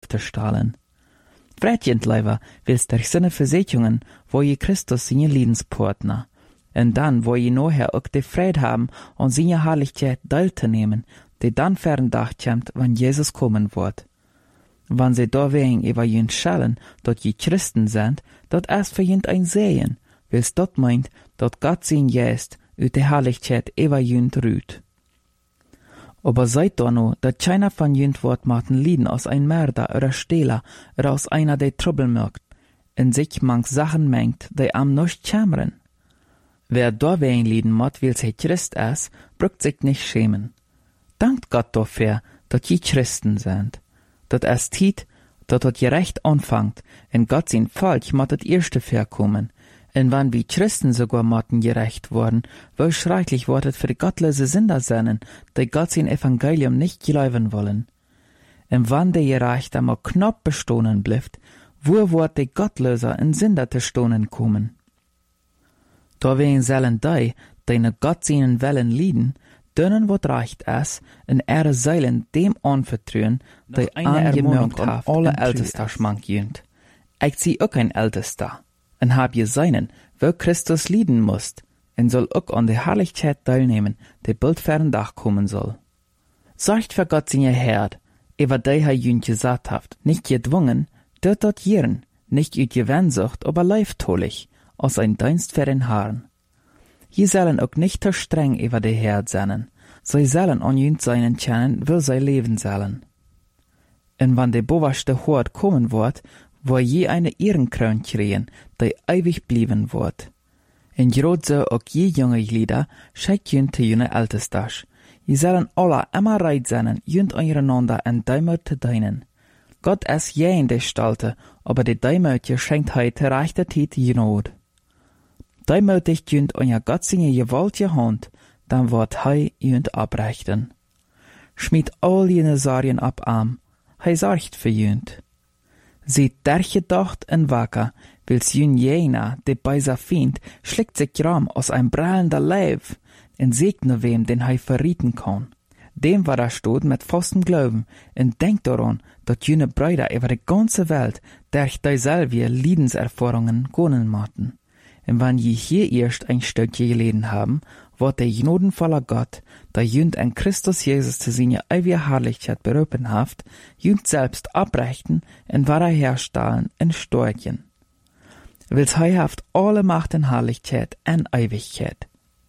te stellen. Vrijtjent leiver willst durch seine Versicherungen, wo je Christus seine Liedenspartner. Und dann, wo je nachher auch die Freude haben, an seine Herrlichkeit teilzunehmen, die dann fern Tag kommt, wenn Jesus kommen wird. Wenn sie da wegen über jünd schellen, dort je Christen sind, dort erst für jünd ein Sehen, weil's dort meint, dort Gott sein Geist ut die Herrlichkeit über jünd rüht. Aber seid da no, dat keiner von jünd wird maten Lieden aus ein Mörder oder Stehler oder aus einer, der Trouble merkt, in sich manch Sachen mengt, die am nicht kämmern. Wer da wegen Lieden mat, will sich Christ ist, brückt sich nicht schämen. Dankt Gott dafür, dat je Christen sind. Dat es tiet, dat het gerecht anfangt, en Gott sein Volk mat het erste verkommen. En wann wie Christen sogar matten gerecht worden, wo schrecklich wortet für die gottlose Sünder seinen, die Gott sein Evangelium nicht glauben wollen. En wann der gerecht einmal knapp bestohnen blifft, wo wird die Gottloser in Sünder te stohnen kommen? Da wen sollen die ne Gott seinen Wellen lieden, denen wat reicht es, in ihre Seelen dem anvertrauen, die angemerkt hat, alle Ältester schmank jünd. Ich zieh auch ein Ältester, en hab je seinen, wo Christus lieden musst, en soll auch an der Herrlichkeit teilnehmen, die bald fern Dach kommen soll. Sorgt für Gott seine Herd, über die jünd gesagt haft, nicht gedwungen, dort jiren, nicht üt Gewensucht, aber leiftolich, aus ein Dienst für den Herrn. Je sollen auch nicht zu streng über die Herd sein. Sie sollen an jünd seinen kennen, wo sie leben sollen. Und wenn die boverste Hort kommen wird, wo je eine Ehrenkroon kriegen, die ewig blieben wird. Und grad so auch je junge Glieder, schickt jünd zu jüne Ältesters. Je sollen alle immer reit sein, jünd einander en Deimut zu dienen. Gott ist je in der Stalte, aber die Deimutje schenkt heute rechte Zeit Not. Deimütigt jünd euer Gott seine gewaltige Hand, dann wird hei jünd abrechten. Schmied all jene Sarien ab arm, hei sorgt für jünd. Seht derche Docht en wacker, wils jünd jener, de beiser Fiend, schlägt sich gram aus ein brallender Leib, en segne wem, den hei verrieten kann. Dem war er stot mit festem Glauben, en denkt daran, dat jüne Brüder über die ganze Welt, durch dieselbe Liedenserfahrungen gonnen maten. Und wenn je hier erst ein Stückchen gelesen haben, wird der gnadenvolle Gott, der jünd en Christus Jesus zu seiner ewigen Herrlichkeit berufen haft, jünd selbst abrechten und wiederherstellen in Storchen. Wils hei haft alle Macht und Herrlichkeit en Ewigkeit.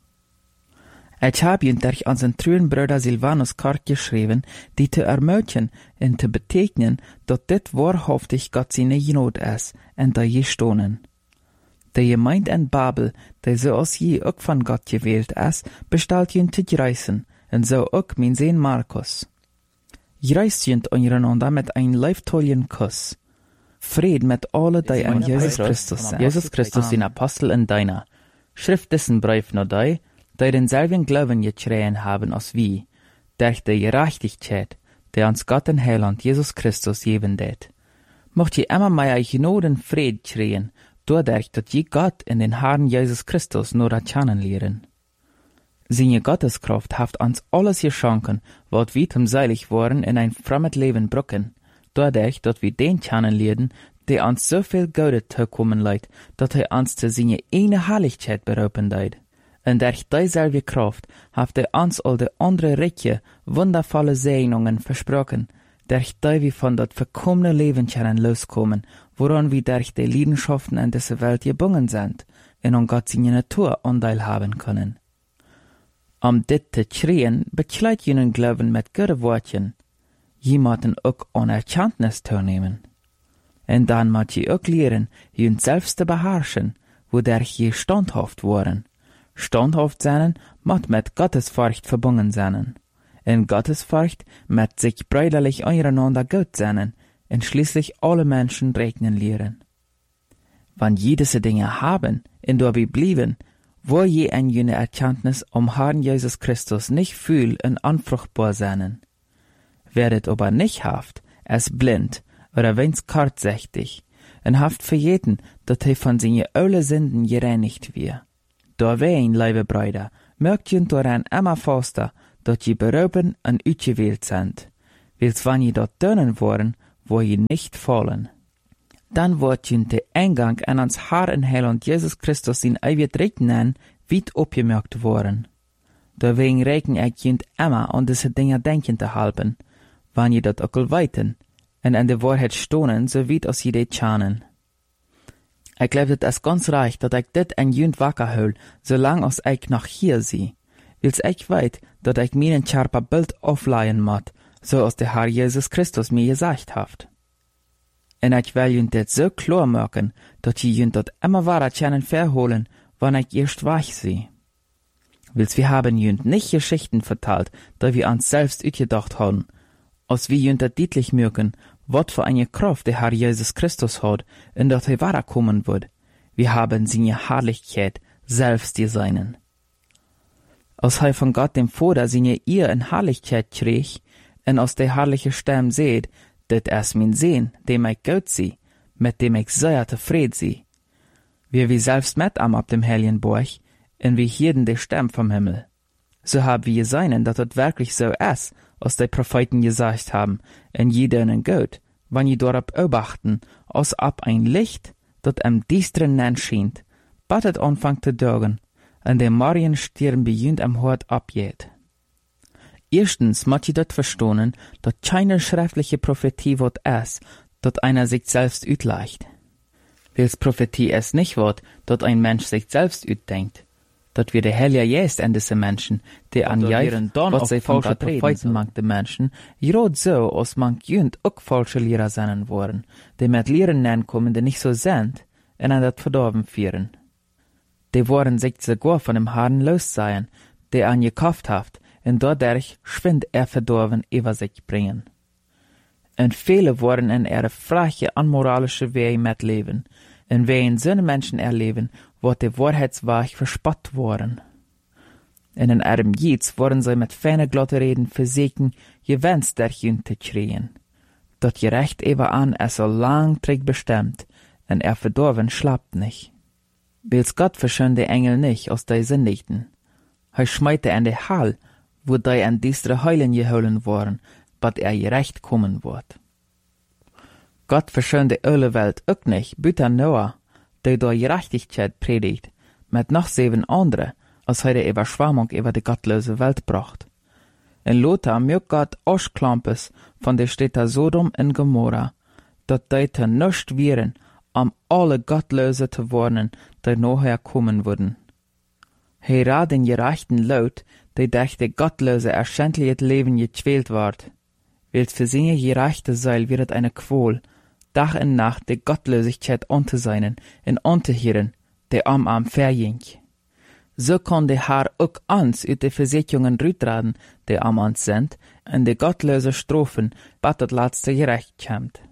Ich hab jünd durch unseren treuen Bruder Silvanus Kart geschrieben, die zu ermöglichen und zu betegnen, dass dit wahrhaftig Gott seine Gnade ist, und da je stohnen. Der Gemeinde in Babel, der so als je auch von Gott gewählt ist, bestellt jünd zu greißen, und so auch mein Sohn Markus. Greist jünd einander mit ein leiftollen Kuss. Fried mit alle, die an Jesus Christus sind. Jesus Christus, den Apostel in deiner. Schrift dessen Brief nur die denselben Glauben geschrien haben als wie, durch die Gerechtigkeit, der uns Gott in Heiland Jesus Christus geben det. Mocht je immer mehr Gnaden Fried schreien, dadurch, dass je Gott in den Herrn Jesus Christus nur kennenlernen. Seine Gotteskraft haft uns alles geschenken, wat wir zum seilig waren in ein fremdes Leben brücken, dadurch, dass wir den kennenlernen, der uns so viel Gute zukommen leid, dass uns zu seiner eine Herrlichkeit berufen leid. Und durch dieselbe Kraft haft uns all die andere reiche, wundervolle Segnungen versprochen, durch die wir von dat verkommene Leben können loskommen, woran wir durch die Leidenschaften in dieser Welt gebunden sind, und an Gott seine Natur Anteil haben können. Dit zu schreien, bekleidet jenen Glauben mit guten Worten. Jemanden auch an Erkenntnis zu nehmen. Und dann muss je auch lernen, jenen selbst zu beherrschen, wodurch je standhaft waren. Standhaft sein, muss mit Gottesfurcht verbunden sein. In Gottesfurcht mit sich brüderlich einander gut sein, und schließlich alle Menschen regnen lehren. Wenn je diese Dinge haben, in der wir blieben, wo je ein jene Erkenntnis Herrn Jesus Christus nicht fühl und anfruchtbar sein. Werdet aber nicht haft, es blind, oder wenn's kurzsichtig, und haft verjeten, dass von seine alle Sünden gereinigt wir. Da wein, liebe Brüder, mögt ihr daran immer faster, dass je berufen und utgewählt sind. Wils wann je dort dönen worden, wo je nicht fallen. Dann wordt jünt de Eingang an ans Haar en Heiland Jesus Christus in eiwit Rechten weit opgemerkt worden. Deswegen reken ik jünt immer an diese Dinge denken te halten, wann je dat ook al weiten, en an de Wahrheit stonen, so weit als je det schanen. Ik glaube, het is ganz recht, dat ik dit en jünt wakker hul, zolang als ik nog hier zie. Wils ik weet, dat ik mijn scherpe Bild afleien moet, zoals de Herr Jesus Christus mir gesagt haft. En ik wil jünt dit so klar maken, dat je jünt dat immer wahrer können verholen, wann ik erst wach zie. Wils wir haben jünt nicht Geschichten vertalt, da wir uns selbst uitgedacht haben, als wir jünt dat deutlich merken, wat für eine Kraft der Herr Jesus Christus hat, in dat er wahrer kommen wird. Wir haben seine Herrlichkeit selbst gesehen. Als er von Gott dem Vater seine ihr in Herrlichkeit krieg, und aus der herrliche Stimme seht, dit is mein Sehn, dem ich gut sie, mit dem ich sehr zufrieden sie. Wir selbst mit am ab dem Heiligen Burg, und wir hielten die Stimme vom Himmel. So haben wir gesehen, dass es wirklich so ist, als die Propheten gesagt haben, und jedenen gut, wann je darauf beobachten, als ab ein Licht, das am düsteren Nacht schient, bat het anfangt zu dörgen, und der Marienstirn beginnt am Hort abgeht. Erstens muss je dat verstonen, dass keine schriftliche Prophetie wat ist, dat einer sich selbst utleicht. Wils Prophetie es nicht wird, dat ein Mensch sich selbst utdenkt, dat wir der Heilige Geist an diese Menschen, die an jeiren dann was sie falsche Propheten mangt de Menschen, gerade so, als manch jünt auch falsche Lehrer sein worden, die mit Lehren nennen kommen, die nicht so sind, und an dat verdorben führen. Die wollen sich sogar von dem Herrn los sein, der an gekauft haft, und dadurch schwind verdorben über sich bringen. Und viele wollen in ihre freche, unmoralische Wege mitleben, und wen so Menschen erleben, wo die Wahrheitsweg verspott worden. In ihrem Jieds wollen sie mit feine glatte Reden versuchen, Gewinst der Jünd zu kriegen. Dat gerecht über an so lang trägt bestimmt, und verdorben schlappt nicht. Wils Gott verschönt die Engel nicht aus der Sündigten. Er schmeite in die Hall, wo die an düstere Heulen geholen worden, bat gerecht kommen wird. Gott verschönt die öle Welt auch nicht, büter Noah, der durch Gerechtigkeit predigt, mit noch 7 andere, als er die Überschwemmung über die gottlose Welt bracht. In Lothar mögt Gott Ausklampes von der Städte Sodom und Gomorra, dat die nicht wären, alle Gottlose zu warnen, die nachher kommen würden. Hera den gerechten Laut, die durch die Gottlose erschändliches Leben gequält ward. Wils für seine gerechte Seil wird eine Qual, Tag und Nacht die Gottlosigkeit anzuseinen und anzuhören, die am verjink. So kann der Herr auch uns uit die Versicherungen rütraden, die am uns sind, und die gottlose Strophen, bat das letzte Gerecht kommt.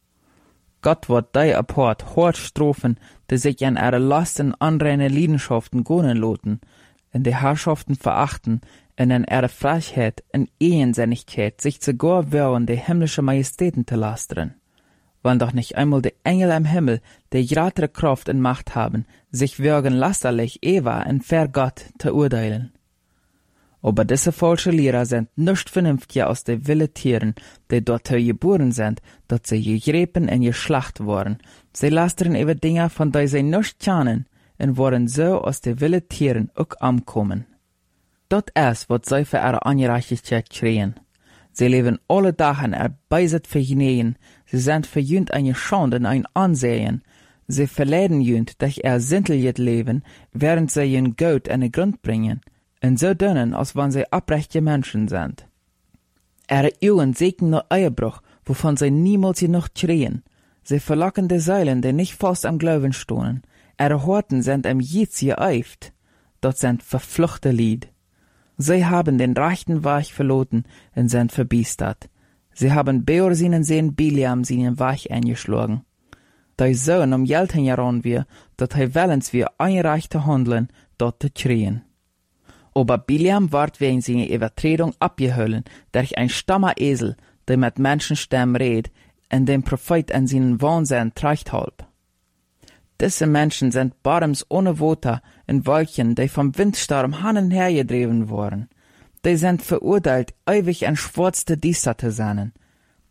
Gott wird die apart hart strafen, die sich an ihre Lasten anreine Leidenschaften gönnen loten, in die Herrschaften verachten, und in ihre Frechheit und Ehensinnigkeit sich sogar wehren, die himmlische Majestäten zu lastern. Wann doch nicht einmal die Engel im Himmel, die größere Kraft und Macht haben, sich würgen lasterlich Eva und ver Gott zu urteilen. Aber diese falsche Lehrer sind nicht vernünftiger aus den wilden Tieren, die dort geboren sind, dass sie gegräben und geschlacht worden. Sie lastern über Dinge, von denen sie nicht kennen, und wollen so aus den wilden Tieren auch ankommen. Das ist, was sie für ihre Ungerechtigkeit kriegen. Sie leben alle Tage erbeiset für Genehen, sie sind für jünd eine Schande und ein Ansehen. Sie verleiden jünd durch ihr sinnliches Leben, während sie ihren Gott an den Grund bringen, und so dünnen, als wenn sie abrechte Menschen sind. Ihre Augen sehen nur Eierbruch, wovon sie niemals genug schreien. Sie verlocken die Seilen, die nicht fast am Glauben stohnen. Ihre Horten sind am Jieds geeift. Dort sind verfluchte Lied. Sie haben den rechten Weg verloren und sind verbiestert. Sie haben Beor seinen Sohn Biliam seinen Weg eingeschlagen. Der Sohn Geld heran wir, dat willens wir einreichte handeln, dort zu kriegen. Aber Biliam ward wegen seiner Übertretung abgeholen durch ein stammer Esel, der mit Menschenstimmen redet und dem Prophet an seinen Wahnsinn treibt halb. Diese Menschen sind Barms ohne Water in Wolken, die vom Windsturm hin und her gedreven worden. Die sind verurteilt, ewig ein schwarzte Düster zu sein.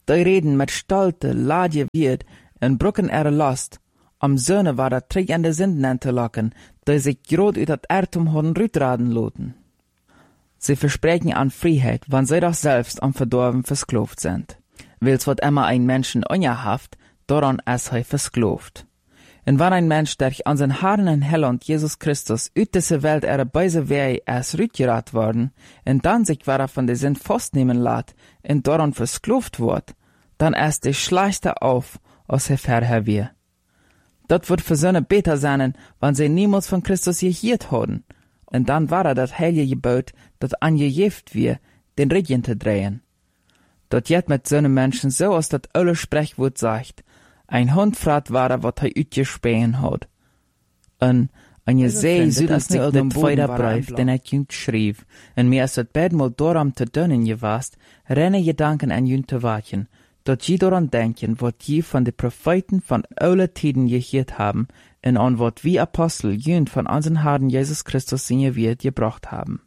Die reden mit Stolte, Ladje wird, en Brücken ihre Last. Am Söhne war dat Trick an de Sünden entlocken, die sich grot uit dat Erdtum hodden rütraden loten. Sie versprechen an Freiheit, wann sie doch selbst am Verdorben versklavt sind. Wils wird immer ein Menschen unjahaft, daran es hei versklavt. Und wann ein Mensch, der an sein Haaren en Helland Jesus Christus uit diese Welt ihre beise Wei es rütgerat worden, und dann sich war von der Sünd festnehmen lat, und daran versklavt wird, dann erst die schleichte auf, aus her wir. Dat wird für Söhne besser sein, wann sie niemals von Christus gehiert haben. Und dann war das heilige Gebot, dat angejeft wir, den Rücken zu drehen. Dat jet mit so einem Menschen so, als dat alle Sprechwort sagt, ein Hund frat war, wat er uitgespähen hat. En je zei, so dat sich den Feuerbrief, den er jünt schrieb, en mir ist het bedmal darum te dünnen gewast, renne Gedanken an jünt te wachen, dat je daran denken, wat je von de Propheten von alle Tiden gehiert haben, en an wat wie Apostel jünt von unseren Herrn Jesus Christus in wird gebracht haben.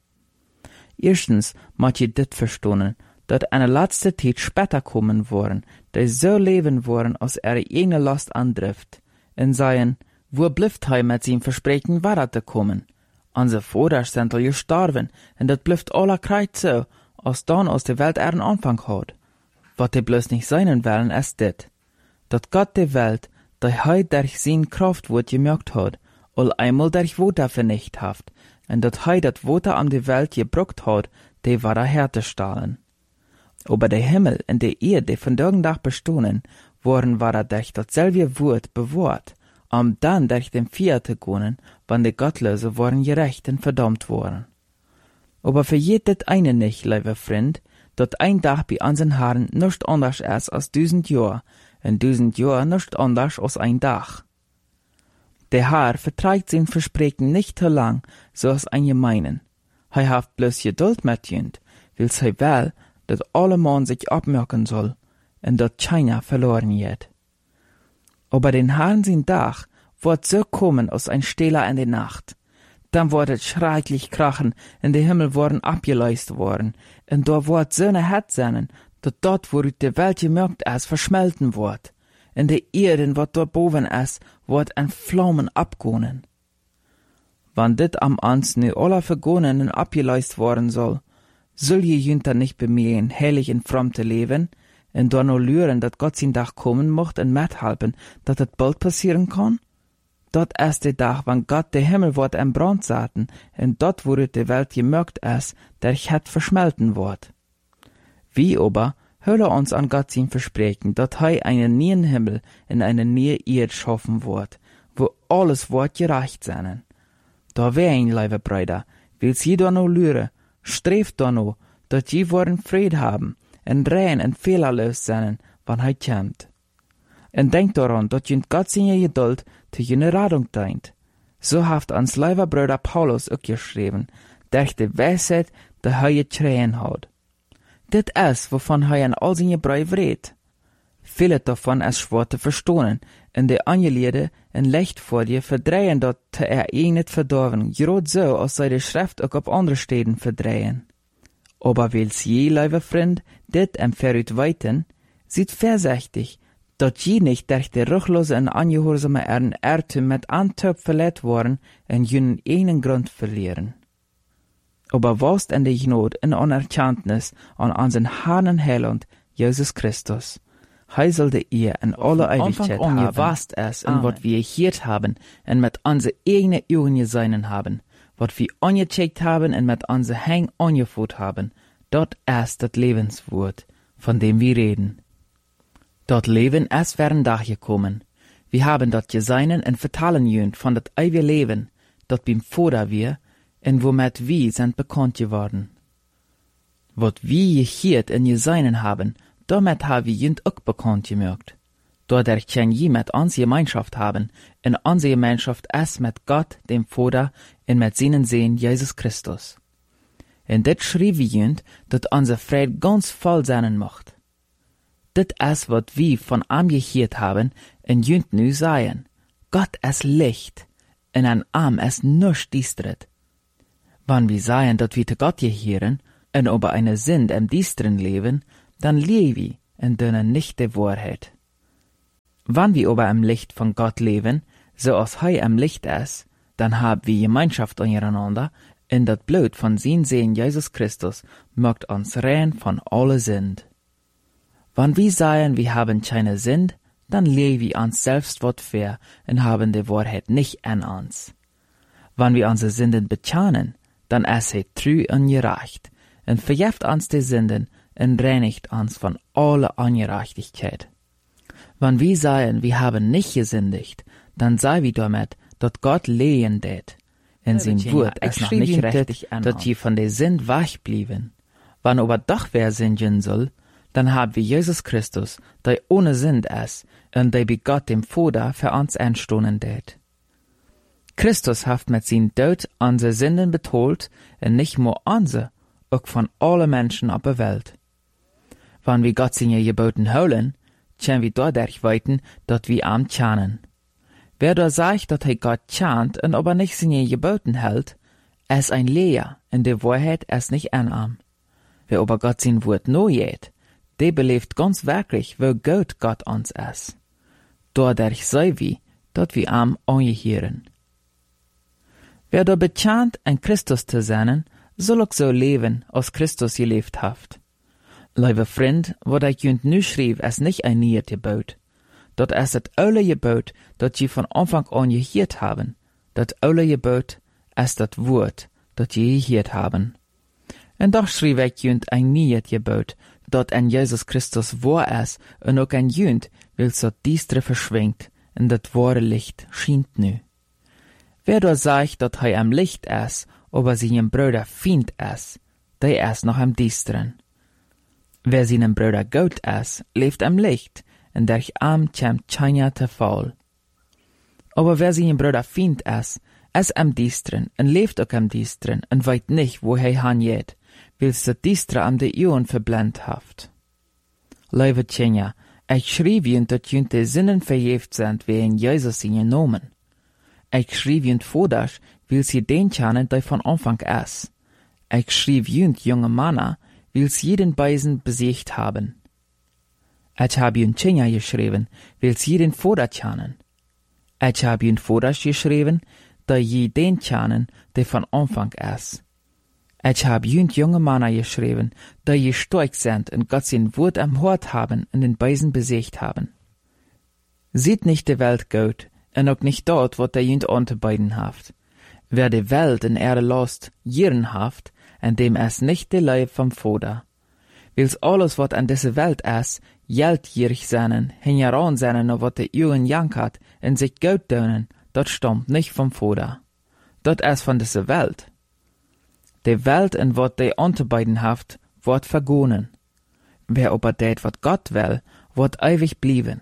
Erstens moet je dit verstonen, dat eine letzte Zeit später kommen worden, die so leben worden, als ihre Last andrift, en seien, wo blieft hij met zijn verspreken waar te kommen? Onze Voders sind al gestorven, en dat blieft aller Kreuz so, als dan aus der Welt ihren Anfang hat. Wat die bloß nicht sein wollen, ist dit, dat Gott die Welt, die hij durch sein Kraftwort gemerkt hat, all einmal durch Water vernicht haft, en dat hij dat Water an die Welt gebruckt hat, die war herzustellen. Aber der Himmel und die Erde, die von Dag bestohnen, worden war durch dasselbe Wort bewahrt, dann durch den vierten Gonen, wann die Gottlose waren gerecht und verdammt worden. Aber für jedet eine nicht, lieber Freund, dat ein Tag bei unseren Herren nicht anders ist als 1000 Jahr, und 1000 Jahr nicht anders als ein Tag. Der Herr verträgt sein Versprechen nicht so lang, so als ein Gemeinen. Er hat bloß Geduld mit jünd, will sie will, dat alle Mann sich abmerken soll, und dat keiner verloren wird. Aber den Herrn sein Tag wird so kommen aus ein Stehler in der Nacht. Dann wird es schrecklich krachen, und der Himmel worden abgeleist worden, und da wird so eine Hetze sein, dat dort, wo die Welt gemerkt ist, verschmelten wird, und die Erde, wat dort boven ist, wird in Flammen abgonen. Wann dit am ans nu aller vergonen und abgeleist worden soll je jünter nicht bemühen, heilig und fromm zu leben, und dann nur lüren, dat Gott sein Tag kommen mocht und mithelfen, dat het bald passieren kann? Dort ist der Tag, wann Gott der Himmel wird in Brand saten, und dort, wo die Welt gemerkt ist, der het verschmelten wird. Wie aber hölle uns an Gott sein Versprechen, dat einen neuen Himmel in eine neue Erde schaffen wird, wo alles wird gerecht sein. Da wär ein, liebe Brüder, will sie da noch lüren, streeft da noch, dat je worden Fried haben, en rein en fehlerlos sein, wann kommt. En denkt daran, dat jünt Gott seine Geduld zu jene Radung dient. So haft ans lieber Bruder Paulus auch geschrieben, durch die Weisheit, die geschrien hat. Dit ist, wovon in all seine Briefe redet. Viele davon ist schwer zu verstehen, und die Angeliede en leicht vor dir verdrehen dat nicht verdorven, gerade so, als sei die Schrift auch auf andere Städten verdrehen. Aber will's je, lieber Freund, dit verrückt weiten, sieht vorsichtig, dat je nicht durch die ruchlose und angehorsame Irrtum mit Antöp verletzt worden und jenen einen Grund verlieren. Aber was in der Not in Anerkenntnis an unseren Herrn und Heiland, Jesus Christus. Hij sollte ihr in alle Ewigkeit haben, was es und was wir hier haben und mit unsere eigenen Augen gesehen haben, was wir angecheckt haben und mit unsere Hängen angeführt haben, dort ist das Lebenswort, von dem wir reden. Dort Leben ist während Tag gekommen. Wir haben dort gesehen und vertalen jünd von dat ewige Leben, dort beim Vater wir, und womit wir sind bekannt geworden. Was wir hier in gesehen haben, damit haben wir jünd auch bekannt gemerkt. Dadurch können je mit uns Gemeinschaft haben, und unsere Gemeinschaft ist mit Gott, dem Vater, und mit seinen Sohn Jesus Christus. Und das schrieb wir jünd, dass unser Fried ganz voll sein macht. Das ist, was wir von ihm gehört haben, und jünd nu sagen. Gott ist Licht, und an ihm ist nichts düstret. Wenn wir sagen, dass wir zu Gott gehören, und über eine Sünde im düsteren leben, dann leben wir, und dünne nicht die Wahrheit. Wann wir aber im Licht von Gott leben, so als Hei im Licht ist, dann haben wir Gemeinschaft untereinander, und das Blut von sein Sohn Jesus Christus macht uns rein von alle Sünd. Wann wir sagen, wir haben keine Sünd, dann leben wir uns selbst wat fair und haben die Wahrheit nicht an uns. Wann wir unsere Sünden bekennen, dann ist er treu und gerecht und vergibt uns die Sünden und reinigt uns von aller Ungerechtigkeit. Wenn wir sagen, wir haben nicht gesündigt, dann sei wir damit, dass Gott lehen det. In sein Wort ist noch nicht richtig, dass wir von der Sünd wegblieben. Wenn aber doch wer sündigen soll, dann haben wir Jesus Christus, der ohne Sünd ist und der bei Gott dem Vater für uns einstoßen det. Christus hat mit seinem Tod unsere Sünden betont und nicht nur unsere, auch von allen Menschen auf der Welt. Wenn wir Gott seine Geboten holen, können wir dadurch weiten, dass wir ihm tjanen. Wer da sagt, dass er Gott tjant und aber nicht seine Geboten hält, ist ein Leer, und die Wahrheit ist nicht an ihm. Wer aber Gott sein Wort no geht, der belebt ganz wirklich, wie gut Gott uns ist. Dadurch sei wir, dass wir ihm angehören. Wer da bekannt, ein Christus zu sein, soll auch so leben, als Christus gelebt hat. Liebe Freund, was ich jünd nu schrieb, ist nicht ein neues Gebot. Dat ist das alte Gebot, das je von Anfang an gehört haben. Das alte Gebot ist das Wort, das je gehört haben. Und doch schrieb ich jünd ein neues Gebot, das an Jesus Christus wahr ist, und auch ein jünd, will so diestre verschwingt, und das wahre Licht schient nu. Wer da sagt, dass er am Licht ist, aber seinem Bruder Feind ist, der ist noch am Diestren. Wer seinem Bruder gut ist, lebt am Licht, und durch ihm kommt keiner zu Fall. Aber wer seinem Bruder Feind ist am Diestren und lebt auch am Diestren und weiß nicht, wo er hingeht, weil der Diestre am die Augen verblendet hat. Liebe Kinder, ich schrieb ihnen, dass ihnen die Sünden vergeben sind, wie in Jesus ihnen genommen. Ich schrieb ihnen vor, weil sie den kennen, der von Anfang ist. Ich schrieb ihnen, junge Männer, weil sie jeden Beisen besiegt haben. Ich habe ihnen Kinder geschrieben, weil sie jeden Vater kennen. Ich habe ihnen Vater geschrieben, da sie den kennen, der von Anfang ist. Ich habe ihnen junge Männer geschrieben, da sie stark sind und Gott sein Wort am Hort haben und den Beisen besiegt haben. Sieht nicht die Welt gut, und auch nicht dort, was der jünd anzubeiden haft. Wer die Welt in Erde lost, jieren haft, und dem ist nicht die Leib vom Vater. Weil's alles, was an dieser Welt ist, geldgierig sein, hingeran sein, auf was die Augen jankert, und sich gut tun, das stammt nicht vom Vater. Das ist von dieser Welt. Die Welt, in wat die anzubeiden haft, wird vergonen. Wer aber tät, wat Gott will, wird ewig blieben.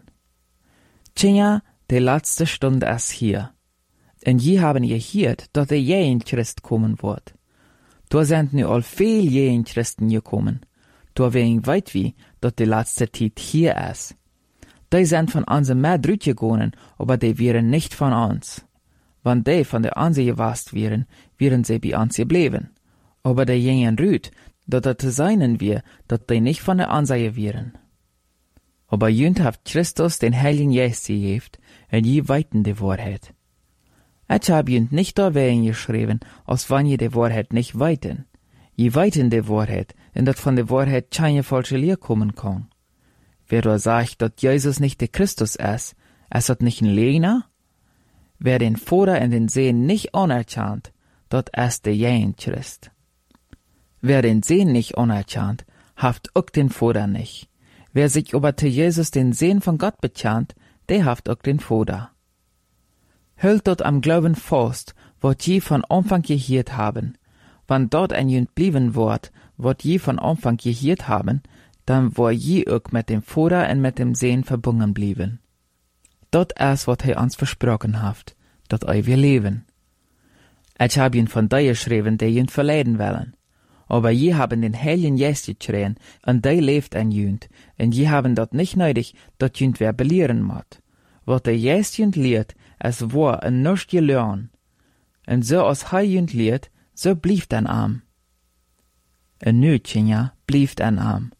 Tja, die letzte Stunde ist hier. Und je haben gehört, dass der jeden Christ kommen wird. Da sind nu all viel jeden Christen gekommen. Da wegen weit wie, dass die letzte Zeit hier ist. Die sind von uns mehr drüt gegangen, aber die wären nicht von uns. Wenn die von der Anse gewast wären, wären sie bei uns geblieben. Aber die gingen rüt, dass das zu seinen wir, dass die nicht von der Anse wären. Aber jünd hat Christus den Heiligen Geist gegeben, und je weiten die Wahrheit. Ich hab jünd nicht da wegen geschrieben, als wenn je die Wahrheit nicht weiten. Je weiten die Wahrheit, und dat von der Wahrheit keine falsche Lehre kommen kann. Wer da sagt, dass Jesus nicht der Christus ist das nicht ein Lehner? Wer den Vater in den Sehen nicht anerkannt, dat ist der jeden Christ. Wer den Sehen nicht anerkannt, haft auch den Vater nicht. Wer sich aber zu Jesus den Sehen von Gott bekannt, der haft auch den Vater. Hält dort am Glauben fast, wat je von Anfang gehört haben. Wann dort ein Jünd blieben wird, wat je von Anfang gehört haben, dann war je auch mit dem Vater und mit dem Sehen verbunden blieben. Dort ist, wat er uns versprochen hat, dat wir leben. Ich hab ihn von dir geschrieben, die Jünd verleiden wollen. Aber je haben den Heiligen Geist geschrien, und der lebt ein Jünd, und je haben dort nicht nötig, dat Jünd wer belehren muss. Wat der Geist Jünd lehrt, es war en nichts gelernt. Und so als er Jünd lehrt, so blieft ein Arm. En nu, Tjenja, blieft ein Arm.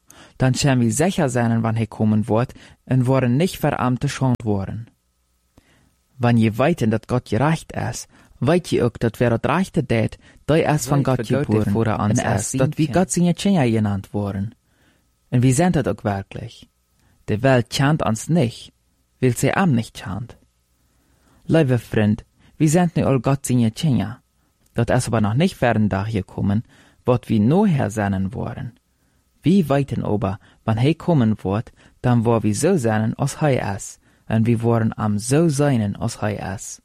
dann schäm wir sicher sein, wann kommen wird, und worden nicht verarmte schont worden. Wenn je weiten, dat Gott gerecht ist, weet je ook dat wer dat rechte deed, die is van Gott geboren, en is dat wie Gott seine Kinder genannt worden. Und wie sind das auch wirklich? Die Welt kennt uns nicht, weil sie am nicht kennt. Liebe Freund, wir sind nu all Gott seine Kinder. Dat ist aber noch nicht fern da gekommen, wat wir nachher sein wollen. Wir weiten aber, wann he kommen wird, dann wo wir so sein, als he ist, und wir wollen am so sein, als he ist.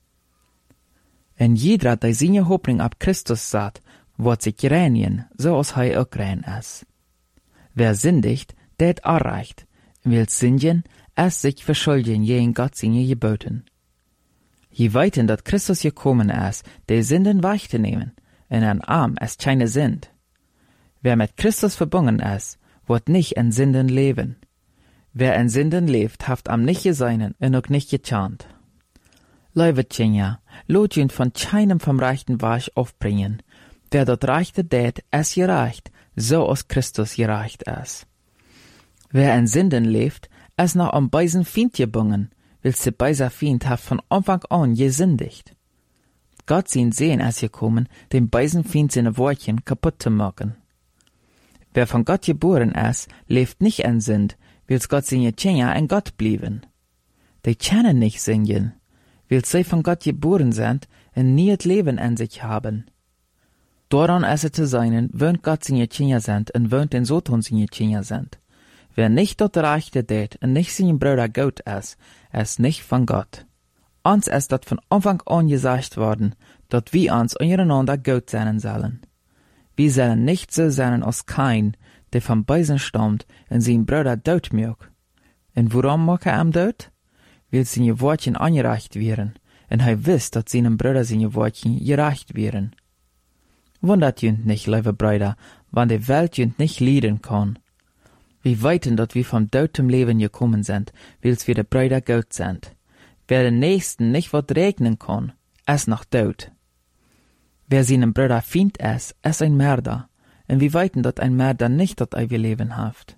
En jeder, der seine Hoffnung ab Christus sagt, wird sich reinigen, so als he auch rein ist. Wer sündigt, der hat erreicht, will sündigen, es sich verschuldigen gegen Gott seine Geboten. Je weiten, dat Christus gekommen ist, die Sünden wegzunehmen, in ein Arm es keine sind. Wer mit Christus verbunden ist, wird nicht in Sünden leben. Wer in Sünden lebt, haft am nicht geseinen und auch nicht getarnt. Liebe Kinder, lot jünd von keinem vom rechten Weg aufbringen. Wer dort rechte tät, es gereicht, so als Christus gereicht ist. Wer in Sünden lebt, es noch am beisen Feind gebunden, weil se beiser Feind haft von Anfang an gesündigt. Gott sein Sehen ist gekommen, dem beisen Feind seine Wortchen kaputt zu machen. Wer von Gott geboren ist, lebt nicht in Sünd, weil Gott seine Kinder in Gott blieben. Die können nicht singen, weil sie von Gott geboren sind und nie das Leben in sich haben. Daran ist es zu sein, wenn Gott seine Kinder sind und wenn den Satan seine Kinder sind. Wer nicht dort rechte tät und nicht sein Bruder Gott ist nicht von Gott. Uns ist das von Anfang an gesagt worden, dass wir uns untereinander Gott sein sollen. Wir sollen nicht so sein als Kain, der vom Beisen stammt und sein Bruder dort mag. Und warum mag ihm dort? Weil seine Wortchen angereicht werden, und wisst, dass seinem Bruder seine Wortchen gereicht werden. Wundert jünd nicht, liebe Brüder, wann die Welt jünd nicht leiden kann. Wir weiten, dass wir vom Tod zum Leben gekommen sind, weil wir der Brüder Gott sind. Wer den Nächsten nicht wat regnen kann, ist noch tot. Wer seinem Bruder Feind ist ein Mörder, und wir weiten, dass ein Mörder nicht das ewige Leben haft.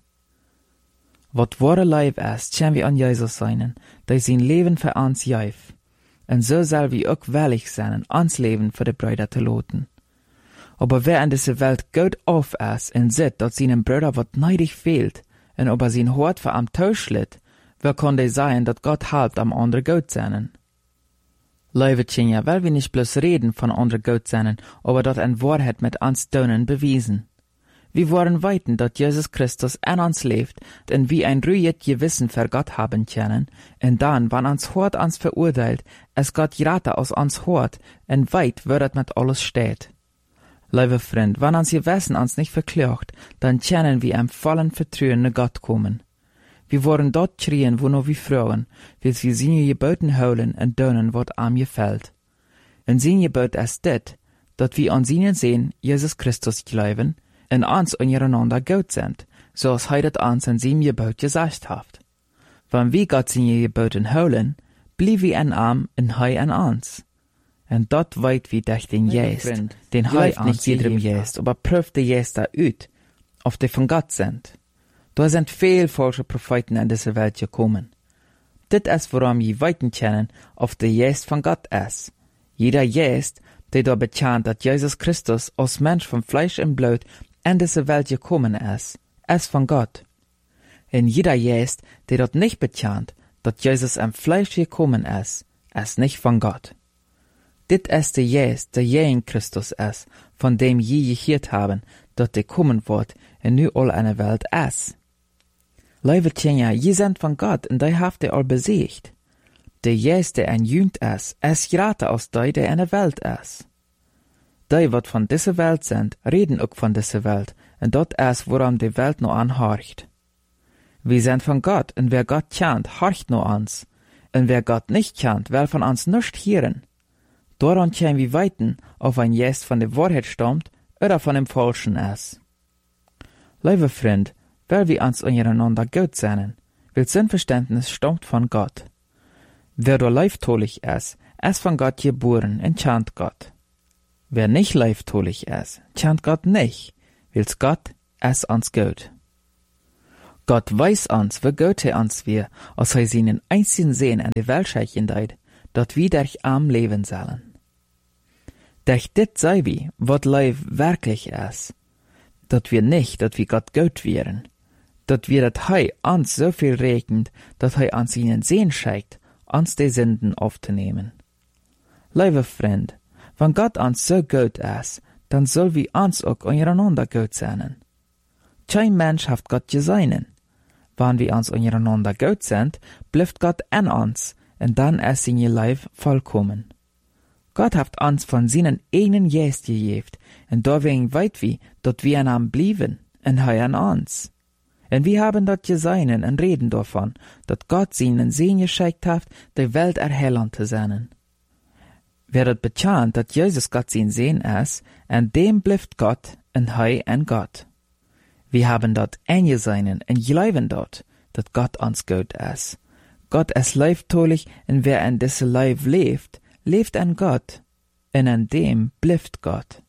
Wat wahre Leib ist, können wir an Jesus sein, der sein Leben für uns gäf. Und so soll wir auch willig sein, uns Leben für die Brüder zu loten. Aber wer in dieser Welt gut auf ist und sieht, dass seinem Bruder wat neidig fehlt, und ob sein Hort für am Tausch litt, wer kann der sein, dass Gott halbt am anderen Gott sein? Liebe Kinder, weil wir nicht bloß reden von anderen Gott sein, aber dort in Wahrheit mit uns Tönen bewiesen. Wir wollen weiten, dass Jesus Christus in uns lebt, und wir ein ruhiges Gewissen für Gott haben können, und dann, wenn uns Hort uns verurteilt, es Gott gerade aus uns Hort, und weit wird mit alles steht. Liebe Freund, wenn uns Gewissen uns nicht verklagt, dann können wir im vollen Vertrauen nach Gott kommen. Wir wollen dort schreien, wo noch wir fragen, weil wir seine Geboten holen und tun, was ihm gefällt. Und sein Gebot ist das, dass wir an seinen Sehen Jesus Christus glauben, und uns untereinander Gott sind, so als er das uns in seinem Gebot gesagt hat. Wenn wir Gott seine Geboten holen, blieben wir in ihm und er in uns. Und dort weit wie durch den Geist, den hilft nicht jedem Geist, aber prüft der Geist da ut, ob die von Gott sind. Da sind viel falsche Propheten in diese Welt gekommen. Das ist, warum wir weiten können, ob der Geist von Gott ist. Jeder Geist, der da bekannt, dass Jesus Christus als Mensch von Fleisch und Blut in diese Welt gekommen ist von Gott. Und jeder Geist, der dort nicht bekannt, dass Jesus im Fleisch gekommen ist nicht von Gott. Dit ist der Geist, der in Christus ist, von dem je gehört haben, dass der kommen wird und nu all eine Welt ist. Liebe Kinder, je sind von Gott und die habt ihr all besiegt. Der Geist, der ein Jünd ist gerade aus der in der Welt ist. Die, wat von dieser Welt sind, reden auch von dieser Welt, und dort ist, woran die Welt noch anhorcht. Wir sind von Gott, und wer Gott kennt, horcht noch uns, und wer Gott nicht kennt, will von uns nicht hören. Daran können wir weiten, ob ein Geist von der Wahrheit stammt oder von dem Falschen ist. Liebe Freund, weil wir uns untereinander Gott sein, weil Sinnverständnis stammt von Gott. Wer da leibtolich ist von Gott geboren und kennt Gott. Wer nicht leibtolich ist, kennt Gott nicht, weil Gott ist uns Gott. Gott weiß uns, wie gut er uns wir, als hij seinen einzigen Sehen an die Welt scheichen deed, dat wir durch arm leben sollen. Durch dit sei wie, wat Leib wirklich ist, dat wir nicht, dat wir Gott gut wären, dat wir dat hij uns so viel regnet, dat hij uns ihnen Sehen scheikt, uns die Sünden aufzunehmen. Liebe Freund, wenn Gott uns so gut ist, dann soll wir uns auch untereinander gut sein. Kein Mensch hat Gott gesehen. Wenn wir uns untereinander gut sind, bleibt Gott an uns, und dann ist sein Leib vollkommen. Gott hat uns von seinen eigenen Geist gegeben, und deswegen weit wie, dass wir an ihm blieben, und er an uns. Und wir haben dort gesehen und reden davon, dass Gott seinen Segen geschickt hat, die Welt erhellen zu sein. Wer das bekannt, dass Jesus Gott sein Segen ist, und dem bleibt Gott, und er an Gott. Wir haben dort eingesehen und glauben dort, dass Gott uns gut ist. Gott ist leibtolich, und wer in diesem Leib lebt, lebt an Gott, und an dem bleibt Gott.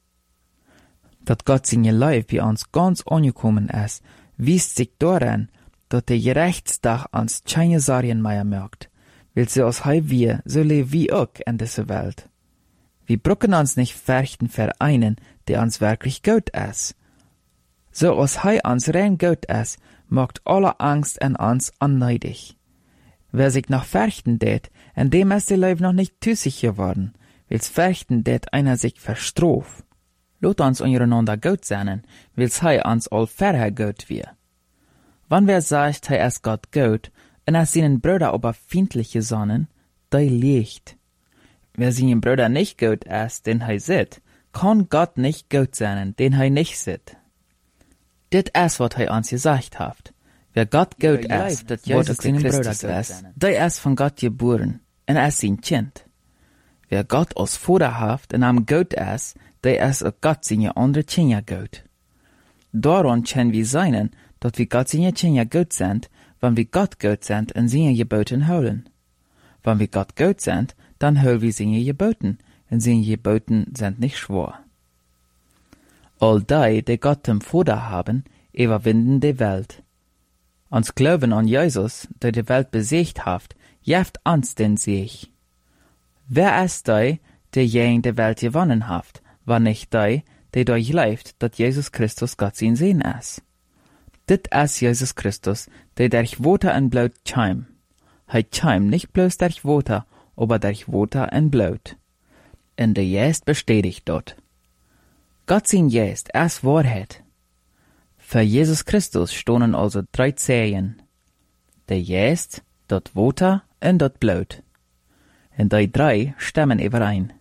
Dass Gott seine Leib bei uns ganz angekommen ist, wies sich daran, dass der Gerichtstag uns keine Sorgen mehr merkt, weil sie aus wir so leben wie auch in dieser Welt. Wir brauchen uns nicht fürchten für einen, der uns wirklich gut ist. So als uns rein gut ist, macht alle Angst an uns unneidig. Wer sich noch fürchten tät, an dem ist die Leib noch nicht tüssig geworden, weil's fürchten tät einer sich verstrof. Lot uns untereinander gut sein, weil's uns all vorher gut wir. Wann wer sagt, ist Gott gut, und seinen Brüder aber findlich gesonnen, der liegt. Wer seinen Brüder nicht gut ist, den sieht, kann Gott nicht gut sein, den nicht sieht. Dit ist, was uns gesagt hat. Wer Gott gut ist, dat Jesus seinen Bruder ist, der ist von Gott geboren, und ist sein Kind. Wer Gott als Vater hat und am gut ist, der ist auch Gott seine andere Kinder gut. Daran können wir sein, dass wir Gott seine Kinder gut sind, wenn wir Gott gut sind und seine Geboten holen. Wenn wir Gott gut sind, dann holen wir seine Geboten, und seine Geboten sind nicht schwor. All die Gott im Vater haben, überwinden die Welt. Uns Glauben an Jesus, der die Welt besiegt hat, jeft uns den Sieg. Wer ist der die Welt gewonnen hat, war nicht der durchläuft, dass Jesus Christus Gott sein Sehen ist. Dit ist Jesus Christus, der durch Wasser und Blut kam. Kam nicht bloß durch Wasser, aber durch Wasser und Blut. Und der Geist bestätigt dort. Gott sein Geist ist Wahrheit. Für Jesus Christus stonden also 3 Zeichen. Der Geist, das Wasser und das Blut. Und die 3 stimmen überein.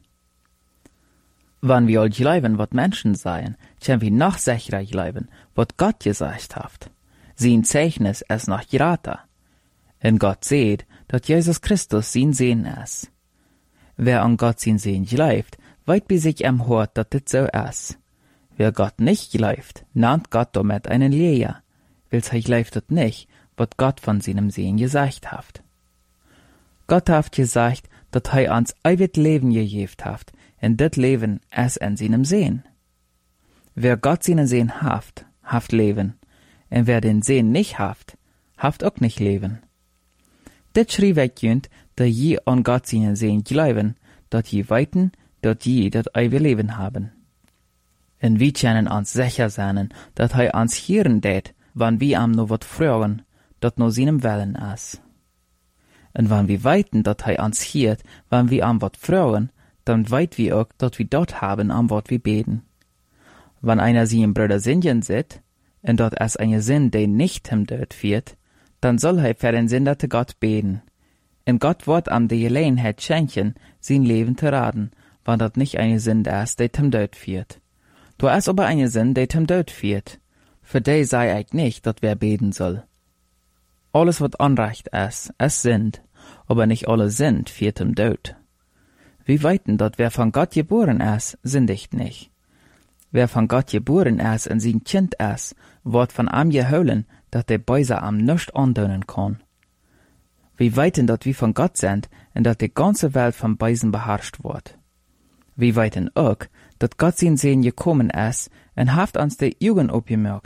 Wenn wir all glauben, was Menschen seien, können wir noch sicherer glauben, was Gott gesagt hat. Sein Zeichnis ist noch geraten. Und Gott sieht, dass Jesus Christus sein Sehen ist. Wer an Gott sein Sehen glaubt, weiß bei sich am Hort, dass das so ist. Wer Gott nicht glaubt, nennt Gott damit einen Lehrer, weil er glaubt nicht, was Gott von seinem Sehen gesagt hat. Gott hat gesagt, dass uns ewig Leben gegeben hat, und das Leben ist in seinem Sehen. Wer Gott seinen Sehen hat Leben, und wer den Sehen nicht hat auch nicht Leben. Das schrieb ich, dass je an Gott seinen Sehen glauben, dass je weiten, dass je das ewige Leben haben. Und wir können uns sicher sein, dass uns hören tät, wenn wir ihm noch was fragen, das nur seinem Willen ist. Und wenn wir weiten, dass uns hört, wenn wir ihm was fragen, dann weit wir auch, dass wir dort haben, am was wir beten. Wenn einer seinen Bruder singen sieht, und dort ist eine Sinn, der nicht ihm dort führt, dann soll für den sinderten Gott beten. Und Gott wird ihm die Gelegenheit schenken, sein Leben zu raten, wenn dort nicht eine Sinn ist, der ihm dort führt. Da ist aber eine Sinn, der ihm dort führt. Für die sei ich nicht, dass wer beten soll. Alles, was Unrecht ist Sünd, aber nicht alle Sünd führt ihm Tod. Wir weiten, dass wer von Gott geboren ist, sündigt nicht. Wer von Gott geboren ist und sein Kind ist, wird von ihm geholen, dass der Böse ihm nicht andönen kann. Wir weiten, dass wir von Gott sind und dass die ganze Welt vom Bösen beherrscht wird. Wir weiten auch, dass Gott sein Sehen gekommen ist und hat uns die Augen aufgemerkt,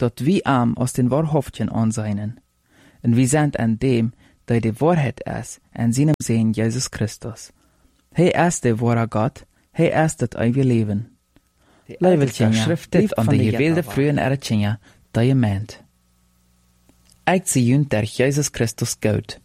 dat wie arm aus den Wahrhaftigen ansehen. Und wir sind an dem, der die Wahrheit ist, an seinem Sehen Jesus Christus. Hij ist der wahre Gott, hij ist das ewige Leben. Leiveltjen schriftet an de gewählte frühen Erretjenja, da je meint. Ik zie junt der Jesus Christus gut.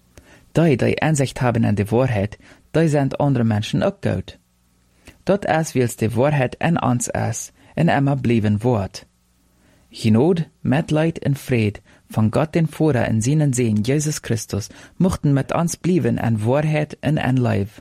Die Einsicht haben an die Wahrheit, die sind andere Menschen auch gut. Dat is wils die Wahrheit in uns ist, en immer blieben wird. Genot, Mitleid und Fried von Gott den Vater in seinen Sehen Jesus Christus mochten mit uns blieben an Wahrheit und an Leib.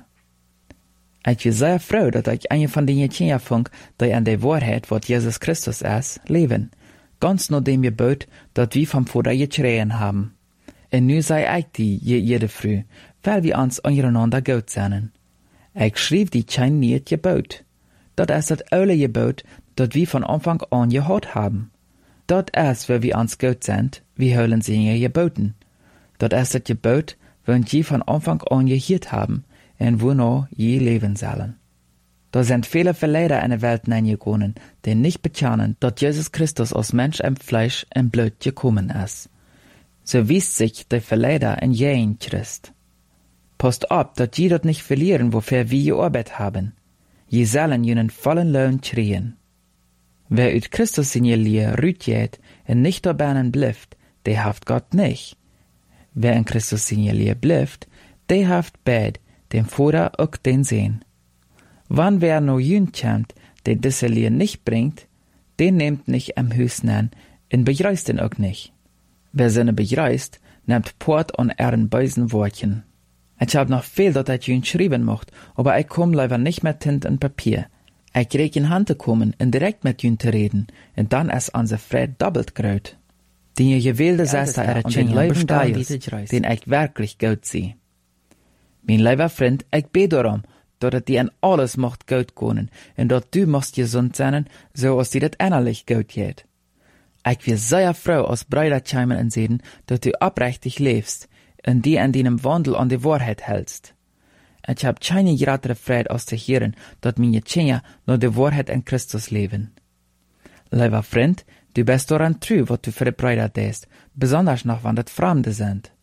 Ich bin sehr froh, dass ich eine von den Kindern funk, die an der Wahrheit, was Jesus Christus ist, leben. Ganz nur dem Gebot, das wir vom Vater geschrien haben. Und nu sei ich die jede Früh, weil wir uns untereinander gut sind. Ich schrieb die kein nicht Gebot. Das ist das alle Gebot, das wir von Anfang an gehört haben. Das ist, weil wir uns gut sind, wir hören sie geboten. Das ist das Gebot, wenn wir von Anfang an gehört haben, und wonach je leben sollen. Da sind viele Verleider in der Welt hineingegangen, die nicht bekennen, dass Jesus Christus aus Mensch im Fleisch und Blut gekommen ist. So wies sich der Verleider in jeden Christ. Passt ab, dass je dort nicht verlieren, wofür wir gearbeitet haben. Je sollen jenen vollen Lohn kriegen. Wer ut Christus in je Lehr rütjet und nicht dabei bleibt, der haft Gott nicht. Wer in Christus in je Lehr bleibt, der haft beid, dem Vater auch den Sehen. Wann wer no jünd kommt, der diese Lehr nicht bringt, den nehmt nicht am Hüs an und begreist ihn auch nicht. Wer seine begreist, nimmt Port an ihren bösen Wortchen. Ich hab noch viel, dat ich jünd schreiben mocht, aber ich komm leider nicht mit Tint und Papier. Ich krieg in Hand zu kommen und direkt mit jünd zu reden, und dann ist unser Fried doppelt gröt. Den je gewählte Sester erretchen Leben Dajus, den ich wirklich gut sehe. Mein lieber Freund, ich bete darum, dass dir an alles mocht gut gehen, und dass du mocht gesund sein, so als dir das innerlich gut geht. Ich will sehr froh aus Brüder kommen und sehen, dass du aufrichtig lebst, und die an deinem Wandel an die Wahrheit hältst. Ich hab keine größere Freude aus zu hören, dass meine Kinder nur die Wahrheit in Christus leben. Lieber Freund, du bist daran treu, was du für die Brüder tust, besonders noch, wenn das Fremde sind.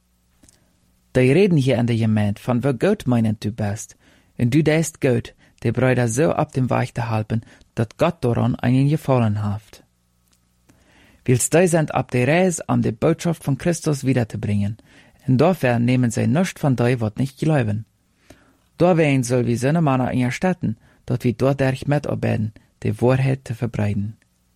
Die reden hier in der Gemeinde von wie gut meinend du bist, und du tust gut, die Brüder so auf dem Weg zu halten, dass Gott daran einen gefallen hat. Willst du sind auf der Reise, um die Botschaft von Christus wiederzubringen, und dafür nehmen sie nichts von dir, was nicht glauben. Dawein soll wie seine Männer in ihr Städten, dass wir dort mitarbeiten, die Wahrheit zu verbreiten.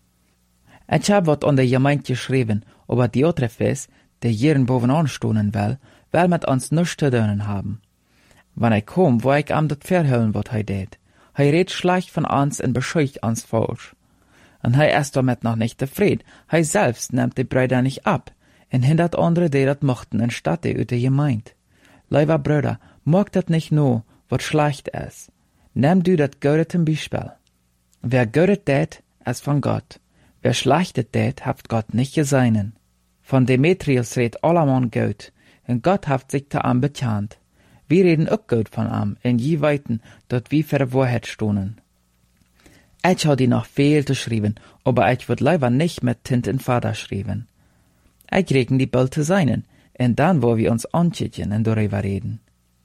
Ich hab was an der Gemeinde geschrieben, aber die andere Fest, der jeden bovenan stohnen will mit uns nichts zu tun haben. Wenn ich komm, wo ich ihm das verhüllen, was er tät. Er redet schlecht von uns und bescheucht uns falsch. Und er ist damit noch nicht zufrieden. Er selbst nimmt die Brüder nicht ab und hindert andere, die das mochten, anstatt die Üte Gemeinde. Lieber Brüder, mag das nicht nur, was schlecht ist. Nimm du das Gute zum Beispiel. Wer Gute tät, ist von Gott. Wer Schlechtes tät, haft Gott nicht geseinen. Von Demetrius redet allemann gut, und Gott haft sich da am bekannt. Wir reden auch gut von am, in je weiten, dort wir für die Wahrheit stohnen. Ich hab die noch viel zu schreiben, aber ich würd lieber nicht mit Tint und Vater schreiben. Ich regen die bald zu seinen, und dann, wo wir uns anschicken und darüber reden.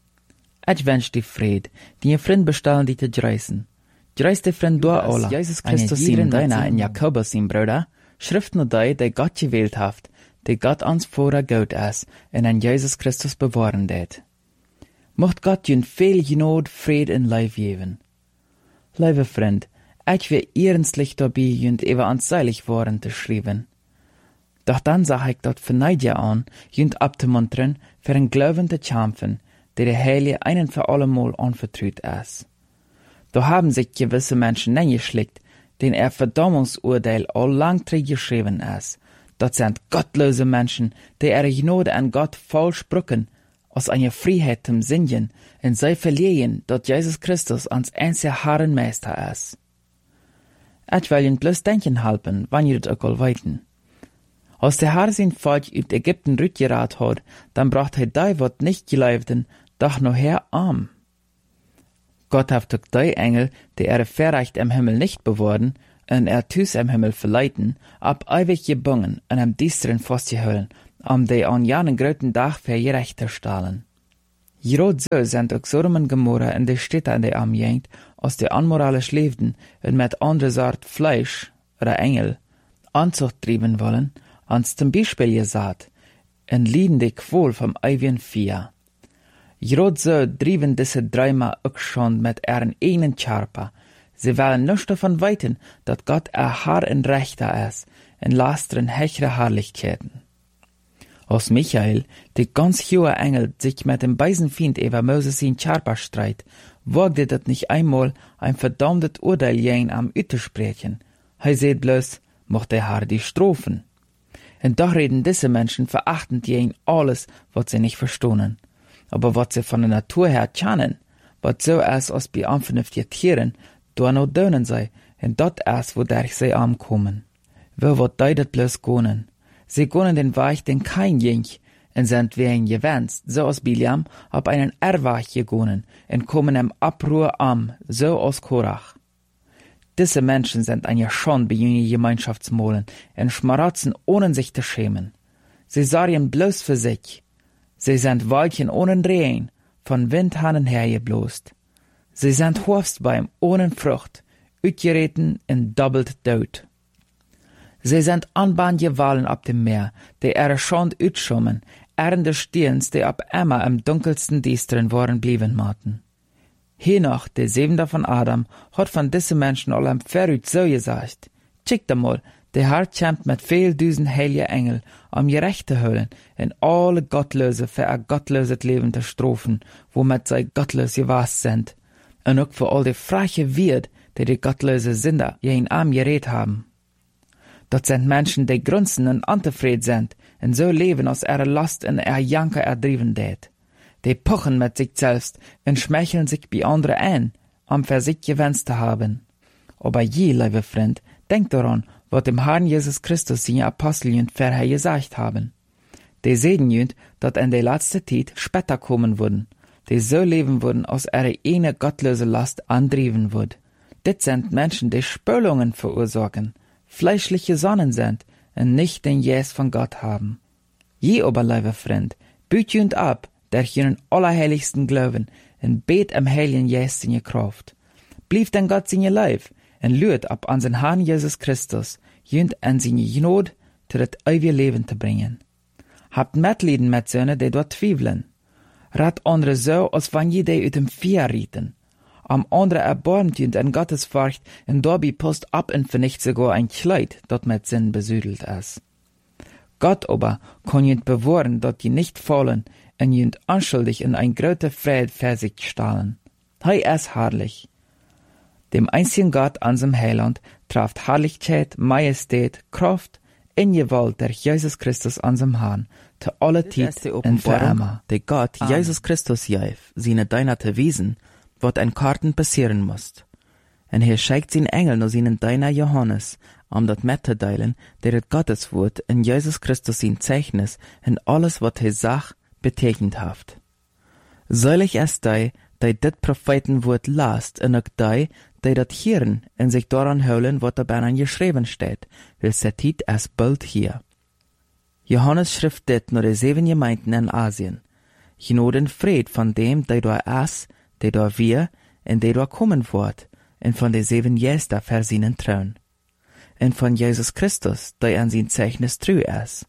Ich wünsch die Fried, die ihr Freund bestellen, die zu dreisen. Dreist die Freund durch alle, Jesus Christus ihm deiner in Jakobus ihm Bruder, schrift nur die Gott gewählt haft, die Gott uns vorher gut ist, und an Jesus Christus bewahren det. Mocht Gott jün viel Genot, Fried und Leib geben. Liebe Freund, ich will ernstlich dabei jünd über uns seilig worden zu schreiben. Doch dann sag ich dort für Neidja an, jünd abzumuntern, für einen Glauben zu kämpfen, der der Heilige einen für allemal anvertraut ist. Da haben sich gewisse Menschen eingeschlickt, denen Verdammungsurteil all lang geschrieben ist. Das sind gottlose Menschen, die ihre Gnade an Gott falsch brücken, aus einer Freiheit zum Sinnen, und sie verlieren, dass Jesus Christus ans einzige Herren Meister ist. Ich will ihnen bloß denken halten, wann ihr das auch weiten. Als der Herr sein Volk übt Ägypten rückgerat hat, dann bracht die wat nicht Geleibten, doch noch her arm. Gott hat durch die Engel, die ihre Verrecht im Himmel nicht bewahren, en thuis im Himmel verleiten, ab ewig gebungen en am Diesteren vastgehouden, die an janen groten dag für gerecht herstellen. Groot zo sind ook Sodom en Gomorra in de Städte in de Omgegend, als die unmoralisch leefden en met andere soort Fleisch oder Engel Anzucht trieben wollen, ans zum Beispiel gesagt, en lieden die Qual vom ewigen Feuer. Groot zo drieben diese Dreimer ook schon mit ihren eigenen Körper. Sie wollen nicht davon weiten, dass Gott Herr und Rechter ist, in lasteren hechere Herrlichkeiten. Als Michael, die ganz hohe Engel, sich mit dem bösen Feind über Moses in Körper streit, wagte das nicht einmal ein verdammtes Urteil jen am Uitersprechen. Seht bloß, mocht der Herr die Strophen. Und doch reden diese Menschen verachtend jen alles, was sie nicht verstohnen. Aber was sie von der Natur her kennen, was so ist als bei unvernünftigen Tieren, da noch dönen sei, und dat ist, wodurch sie ankommen. Wo wird das bloß gonen? Sie gonen den Weg, den kein jink, und sind wie ein gewänscht, so als Biliam, ab einen Erwach gegonen, und kommen im Abruhr am, so als Korach. Diese Menschen sind ein Schande bei jenen Gemeinschaftsmolen, und schmaratzen, ohne sich zu schämen. Sie sorgen bloß für sich. Sie sind Weilchen ohne Rehen, von Windhanen hergeblost. Sie sind Horstbeim ohne Frucht, utgereten und doppelt tot. Sie sind Anbahnjewalen ab dem Meer, die ihre Schande utschummen, Ernde Stirns, die ab immer im dunkelsten Diesteren waren blieben maten. Henoch, der Siebente von Adam, hat von diesen Menschen allem verrückt so gesagt, schickt einmal, der Herr kämpft mit viel Düsen heilige Engel, gerechte Höhlen, in alle Gottlöse für ein gottlöses Leben zu strafen, womit sie gottlos gewasst sind, und auch für all die freche Wirt, die gottlöse Sünder jen Arm gerät haben. Dat sind Menschen, die grunzen und unzufrieden sind, und so leben aus ihrer Last und ihr Janker erdrieben det. Die pochen mit sich selbst und schmeicheln sich bei anderen ein, für sich gewünscht zu haben. Aber je, liebe Freund, denkt daran, was dem Herrn Jesus Christus seine Apostel vorher gesagt haben. Die sehen jünd, dass in der letzten Zeit später kommen würden, die so leben würden, aus ihrer eine gottlose Last andrieben wird. Dit sind Menschen, die Spülungen verursachen, fleischliche Sonnen sind und nicht den Jes von Gott haben. Je aber, lieber Freund, büt jünd ab, der jenen allerheiligsten Glauben, und bet am heiligen Jes in je Kraft. Blieb denn Gott in je Leib, und lürt ab an den Herrn Jesus Christus, jünd an seine Gnade, zu das ewige Leben zu bringen. Habt Mitleiden mit Söhnen, die dort zweifeln. Rat andere so, als wenn je die ut dem Feuer rieten. Am andere erbarmt jünd an Gottes Furcht, und dabei post ab und vernicht sogar ein Kleid, dat mit Sinn besüdelt ist. Gott aber kann jünd bewahren, dat je nicht fallen, und jünd unschuldig in ein großer Fried für sich stahlen. Hei ist herrlich. Dem einzigen Gott an seinem Heiland traft Herrlichkeit, Majestät, Kraft, in Gewalt der Jesus Christus an seinem Herrn, zu aller Zeit und für immer. Der Gott, Jesus Christus, jeif, seine Deiner zu wiesen, wat ein Karten passieren muss. Und er schickt seinen Engel nach seinen Deiner Johannes, dat mitzuteilen, der het Gottes Wort in Jesus Christus sein Zeichnis und alles, wat er sagt, betekend haft. Selig ist die dit Prophetenwort lasst, und auch die dat hören und sich daran holen, wat dabei geschrieben steht, weil se Zeit ist bald hier. Johannes schrift dit nur die 7 Gemeinden in Asien. Genau den Fried von dem, der da ist, der da wir, und der da kommen wird, und von den 7 Geister versinnen trauen. Und von Jesus Christus, der an sein Zeichnis treu ist.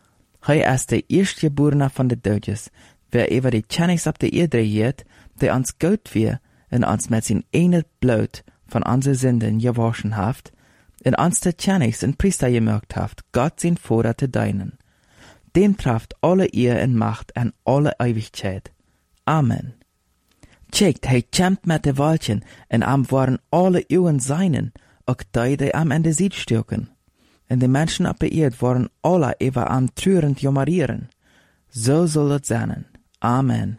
Er ist der Erstgeborene von den Dödes, wer über die Tschennigs ab der Erde regiert, der ans Gott wir, und ans mit sein eine Blut von unseren Sünden gewaschen haft, und ans der Tschennigs und Priester gemerkt haft, Gott sein Vater zu deinen. Dem traft alle ihr in Macht an alle Ewigkeit. Amen. Checkt, he kämpft mit de Waldchen, und am waren alle Uhren seinen, auch die am Ende Sied stürken. Und die Menschen ab der Erde waren alle über am trürend jamarieren. So soll das sein. Amen.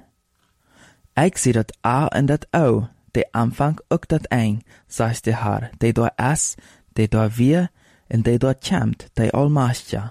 Ich seh dat A und dat O, de Anfang auch dat Ein, sagt der Herr, de da ist, de da wir, und de da kämpft, de Allmächtige.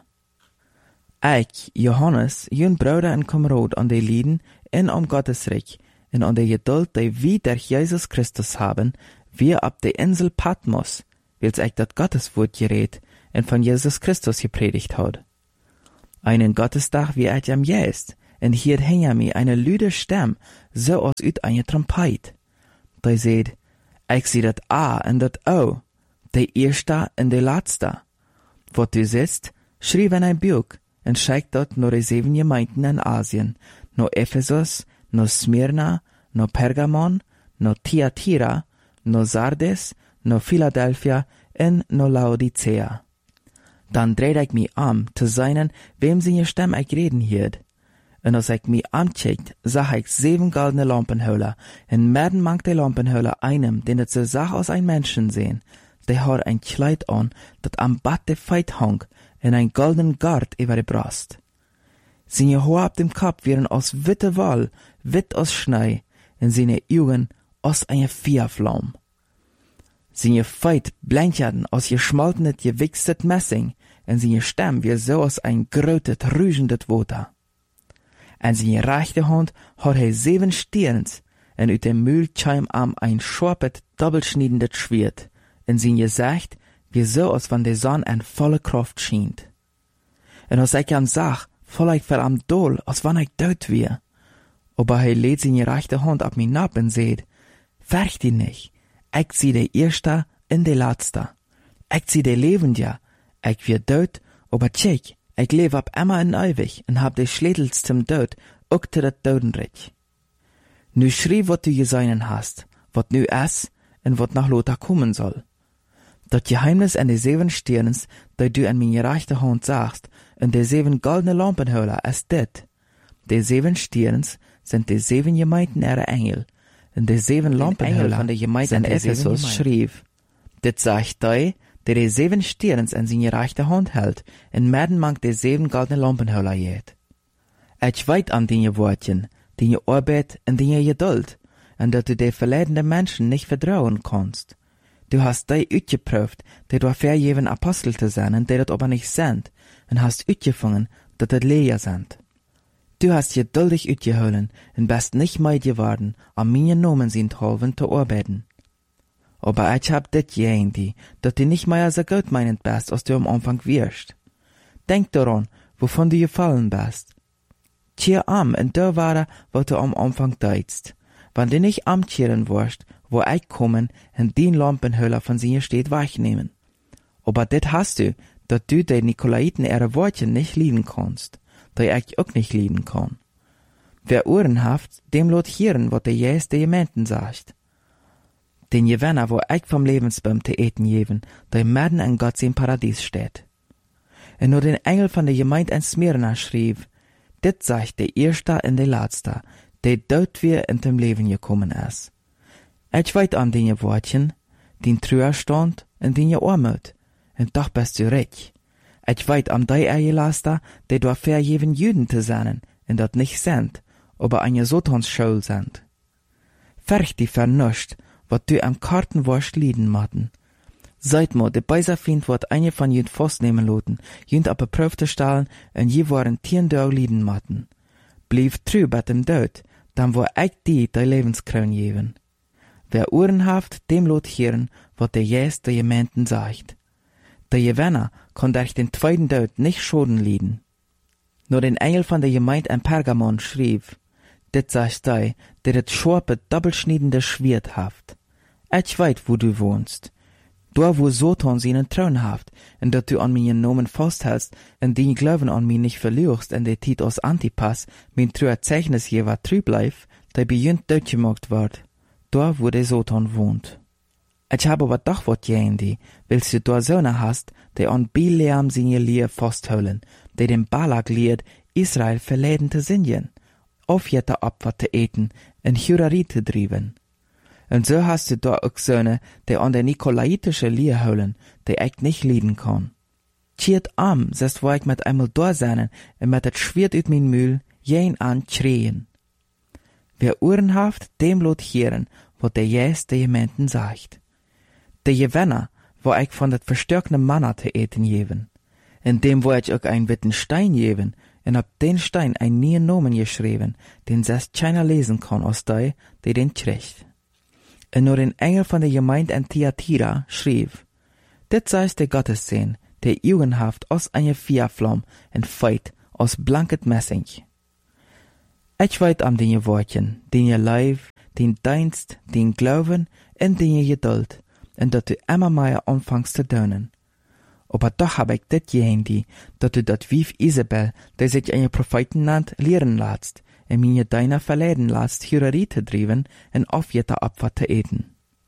Ich, Johannes, jün Bruder und Kamerad an de Lieden in Gottes Reich, und an der Geduld, die wir durch Jesus Christus haben, wir ab der Insel Patmos, wils ich dat Gotteswort geredet und von Jesus Christus gepredigt hat. Einen Gottesdag wie ich am jest, und hier hinter mir eine lüde Stimme, so als uit eine Trompet. Die seht, ich seh dat A und dat O, de erste und de letzte. Wat du siehst, schrieb in ein Buch, und schickt dort nur die 7 Gemeinden in Asien, no Ephesus, no Smyrna, no Pergamon, no Thyatira, no Sardes, no Philadelphia und no Laodicea. Dann dreht ich mich zu seinen, wem seine Stimme ich reden hielt. Und als ich mich ancheckt, sah ich 7 goldene Lampenhöhler, und mitten mang der Lampenhöhler einem, den es so sah aus ein Menschen sehen, der hat ein Kleid an, dat am Bad der Feit hang, und ein golden Gard über die Brust. Seine Haare ab dem Kopf wären aus witte Woll, witt aus Schnee, und seine Augen aus einer Feuerflamme. Seine Feit blendeten aus geschmoltenet, gewichstet Messing, und seine Stimme wie so aus ein grötet, rügendet Wasser. En seine rechte Hand hat 7 Stirns, und uit dem Mühl chim ein scharpet, doppelschniedendes Schwert, und sein Gesicht wie so, als wenn die Sonne in volle Kraft schient. Und als ich ihn sah, voll ich am Dohl, als wenn ich tot wär. Aber lädt seine rechte Hand ab mir ab und sagt, fürcht dich nicht, ich sie der Erste und der Letzte. Ich sie der Lebende, ich wär tot, aber tschek, ich lebe ab immer in ewig und hab die Schlädels zum Tod, auch zu dat Totenreich. Nu schrie, wat du gesehen hast, wat nu ist und wat nach Lothar kommen soll. Dat Geheimnis an die 7 Stirns, die du an meine rechte Hand sagst, und die 7 goldene Lampenhöhler ist dit. Die 7 Stirns sind die 7 Gemeinden ihrer Engel, und die 7 Lampenhöhler von der Gemeinde in Ephesus schrieb. Dit sagt die 7 Stirns an seine rechte Hand hält, und mitten mang die 7 goldene Lampenhöhler jet. Ich weit an deine Wortchen, deine Arbeit und deine Geduld, und dass du die verleidenden Menschen nicht vertrauen kannst. Du hast die uitgeprüft, die du vergeben Apostel zu sein, und die das aber nicht sind, und hast uitgefangen, dass das Lehrer sind. Du hast geduldig uitgeholen, und bist nicht mehr geworden, an meine Nomen sind halben zu arbeiten. Aber ich hab dit die, dass du nicht mehr so gut meinend bist, als du am Anfang wirst. Denk daran, wovon du gefallen bist. Tier und da war, was du am Anfang deitst. Wenn du nicht amtieren wirst, wo ich kommen und den Lampenhöhler von sie steht wegnehmen. Aber dit hast du, dass du die Nikolaiten ihre Wortchen nicht lieben kannst, die ich auch nicht lieben kann. Wer Ohren haft, dem lot hören, was der Jesus der Gemeinden sagt. Den Gewinner, wo ich vom Lebensbaum zu eten geben, der mitten in Gott im Paradies steht. Und nur den Engel von der Gemeinde in Smyrna schrieb, dit sagt der Erste und der Letzte, der dort wir in dem Leben gekommen ist. Ich weit an den Wortchen, den Trauerstand und den Armut, und doch bist du reich. Ich weit an die Eierlaster, die du vergeben Juden zu sein, und dort nicht sind, aber eine Satansschule sind. Fürcht die vernuscht, was du am Karten warst lieden matten. Seit mo, de Beiser find wat eine von jüd festnehmen loten, jüd ab beprüfte stahlen, und je waren 10 Tage lieden matten. Blieb trü bei dem Tod, dann war ich die Lebenskroon geben. Wer Ohren haft, dem lot hören, wat der Jesus der Gemeinden sagt. Der Gewinner kann durch den 2. Tod nicht Schaden lieden. Nur den Engel von der Gemeinde in Pergamon schrieb, dit sagt der das scharpe, doppelschniedende Schwert haft. Ich weit, wo du wohnst. Da, wo Satan seinen Thron haft, und dass du an meinen Namen festhältst, und den Glauben an mich nicht verlierst, und der Tit aus Antipas, mein treuer Zeichnis jeweils treu bleib, der beginnt durchgemacht wird. Da, wo der Satan wohnt. Ich habe aber doch wat die, willst du da Söhne hast, die an Bileam seine Lehre festhalten, die dem Balak lehrt, Israel verleiden zu singen, aufjätte Opfer zu eten, und Hurerei zu trieben. Und so hast du da auch Söhne, die an der nikolaitische Lehre holen, die ich nicht lieben kann. Tiert sest wo ich mit einmal da sein und mit das Schwert ut mein Mühl jen an schreien. Wer Ohren haft, dem lot hören, wat der Jesus der Gemeinden sagt. Der Gewinner, wo ich von dat verstärkten Manna zu eten geben. In dem wo ich auch ein witten Stein geben, und ab den Stein ein neuen Namen geschrieben, den selbst keiner lesen kann aus die den kriegt. Und nur den Engel von der Gemeinde in Thyatira schrieb, Dit zeist de Gotteszin, der jugendhaft aus eine Feuervlam en feit aus blanket Messing. Ich weet am die Wortchen, den je Leib, den Dienst, den Glauben en den je Geduld, en dat du immer mehr anfängst zu dönen. Aber doch hab ich dit gehendi, dat du dat wief Isabel, der sich eine Propheten nannt, lehren latst, en mir deiner verleiden latst, Hurerie te driven en aufjette Opfer te eten.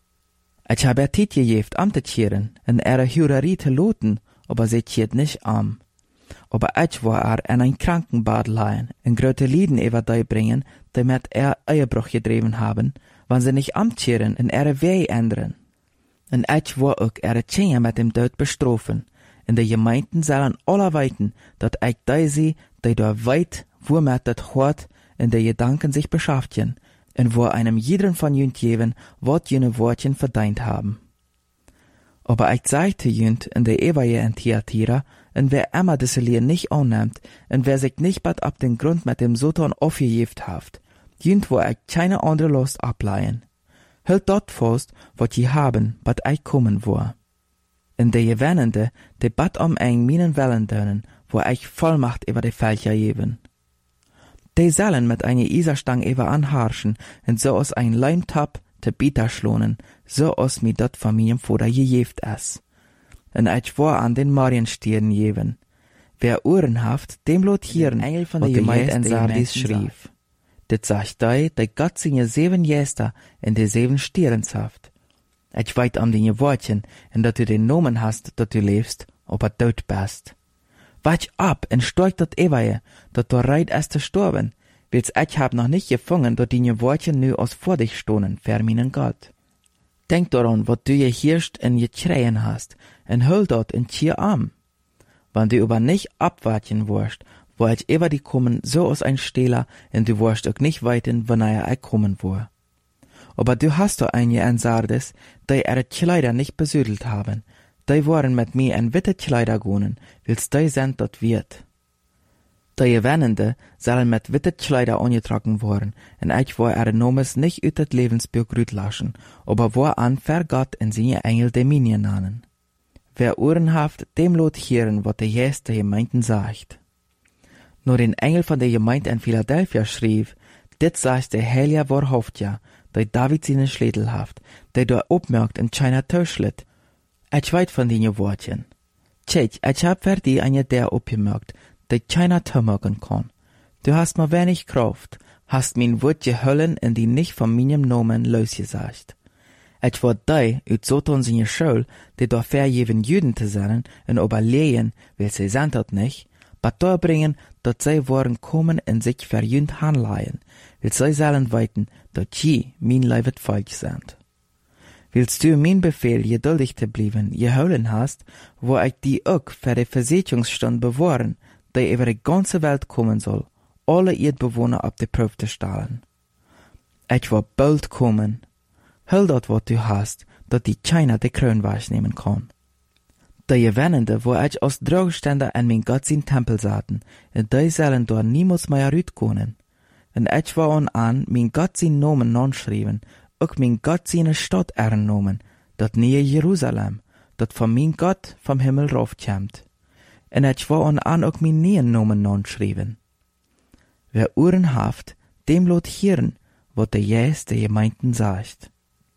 Ich hab Tiet gejeft am te tjeren, en Hurerie te loten, aber sie tjiert nicht am. Aber ich war in ein Krankenbad leihen, en grote Lieden über die bringen, die mit Ehebruch gedreven haben, wann sie nicht amtieren en Weh ändern. En ich war auch Tschinge mit dem Tod bestrofen, in de Gemeinden sollen alle weiten, dat ich die da weit, wo mit dat Hort in de Gedanken sich beschäftigen, en wo einem jeden von jünt geben, wat jene Wortchen verdient haben. Aber ich sagte jünt in der Evaje in Thyatira, en wer immer diese Lehre nicht annimmt, en wer sich nicht bad ab den Grund mit dem Satan aufgejeft haft, jünt wo ich keine andere Lust ableihen. Hält dort fast, wat je haben, bad ich kommen war. In der Gewennende, de bad eng minen Wellen dönen, wo ich Vollmacht über die Fälcher geben. Die sollen mit einer Iserstang über anharschen, en so aus ein Leimtab te Bieter schlonen, so aus mi dat von meinem Vater gejeft es. En ich war an den Marienstieren geben. Wer Ohren haft, dem lot hieren, Engel von der Gemeinde in Sardis schrieb. Dit sagt die Gott seine 7 Jäster in de 7 Stieren haft. Ich weit an den Wortchen, en dat du den Nomen hast, dat du lebst, aber tot bist. Wach ab en storch dat Ewaje, dat du reit erst zu sterben, wils ich hab noch nicht gefangen, dat die Wortchen nu aus vor dich stohnen, verminen Gott. Denk daran, wat du je hirst en je schreien hast, en hol dort in Tier am. Wann du aber nicht abwarten wirst, wo ich über die kommen, so aus ein Stehler, en du wirst auch nicht weiten, wann ich kommen war. Aber du hast doch einige in Sardes, die ihre Kleider nicht besüdelt haben, die waren mit mir in witte Kleider gonen, wils die sind dort wird. Die Gewennende sollen mit witte Kleider angetragen worden, en ich war ihre Nomes nicht ut das Lebensbuch rüt laschen, aber war an ver Gott in seine Engel Dominien nannen. Wer Ohren haft, dem lot hieren, wat der Jes der Gemeinden sagt. Nur den Engel von der Gemeinde in Philadelphia schrieb, dit sagt der Heilige Wahrhaftiger, der David seine Schlädel haft, der da opmerkt in China Töschlit. Ich weit von den Wortchen. Tschech, ich hab für die eine der opgemerkt, der China tömerken kann. Du hast mir wenig Kraft, hast mein Wort gehöllen in die nicht von meinem Namen losgesagt. Ich war die, ut Satan seine Schuld, die da verjeven Juden zu sein, und überlegen, weil sie sind dort nicht, but da bringen, dat sie wollen kommen und sich verjünd hanleihen, weil sie sollen weiten, dat je mein Leivet Volk sind. Willst du mein Befehl geduldig zu bleiben, geholen hast, wo ich die auch für die Versicherungsstunde bewahren, die über die ganze Welt kommen soll, alle Erdbewohner auf die Probe zu stellen. Ich war bald kommen. Hol dort, was du hast, dat die China die Kron wahrnehmen kann. Die Gewennende, wo ich als Drogständer an mein Gott sein Tempel saßen, und die sollen dort niemals mehr rütkonen. Und ich war an mein Gott sein Namen nonschrieben, auch mein Gott seine Stadt ernomen, dat nähe Jerusalem, dat von mein Gott vom Himmel raufkämmt. Und ich war an auch mein neuen Namen nonschrieben. Wer Ohren haft, dem lot hieren, wat der Jes der Gemeinden sagt.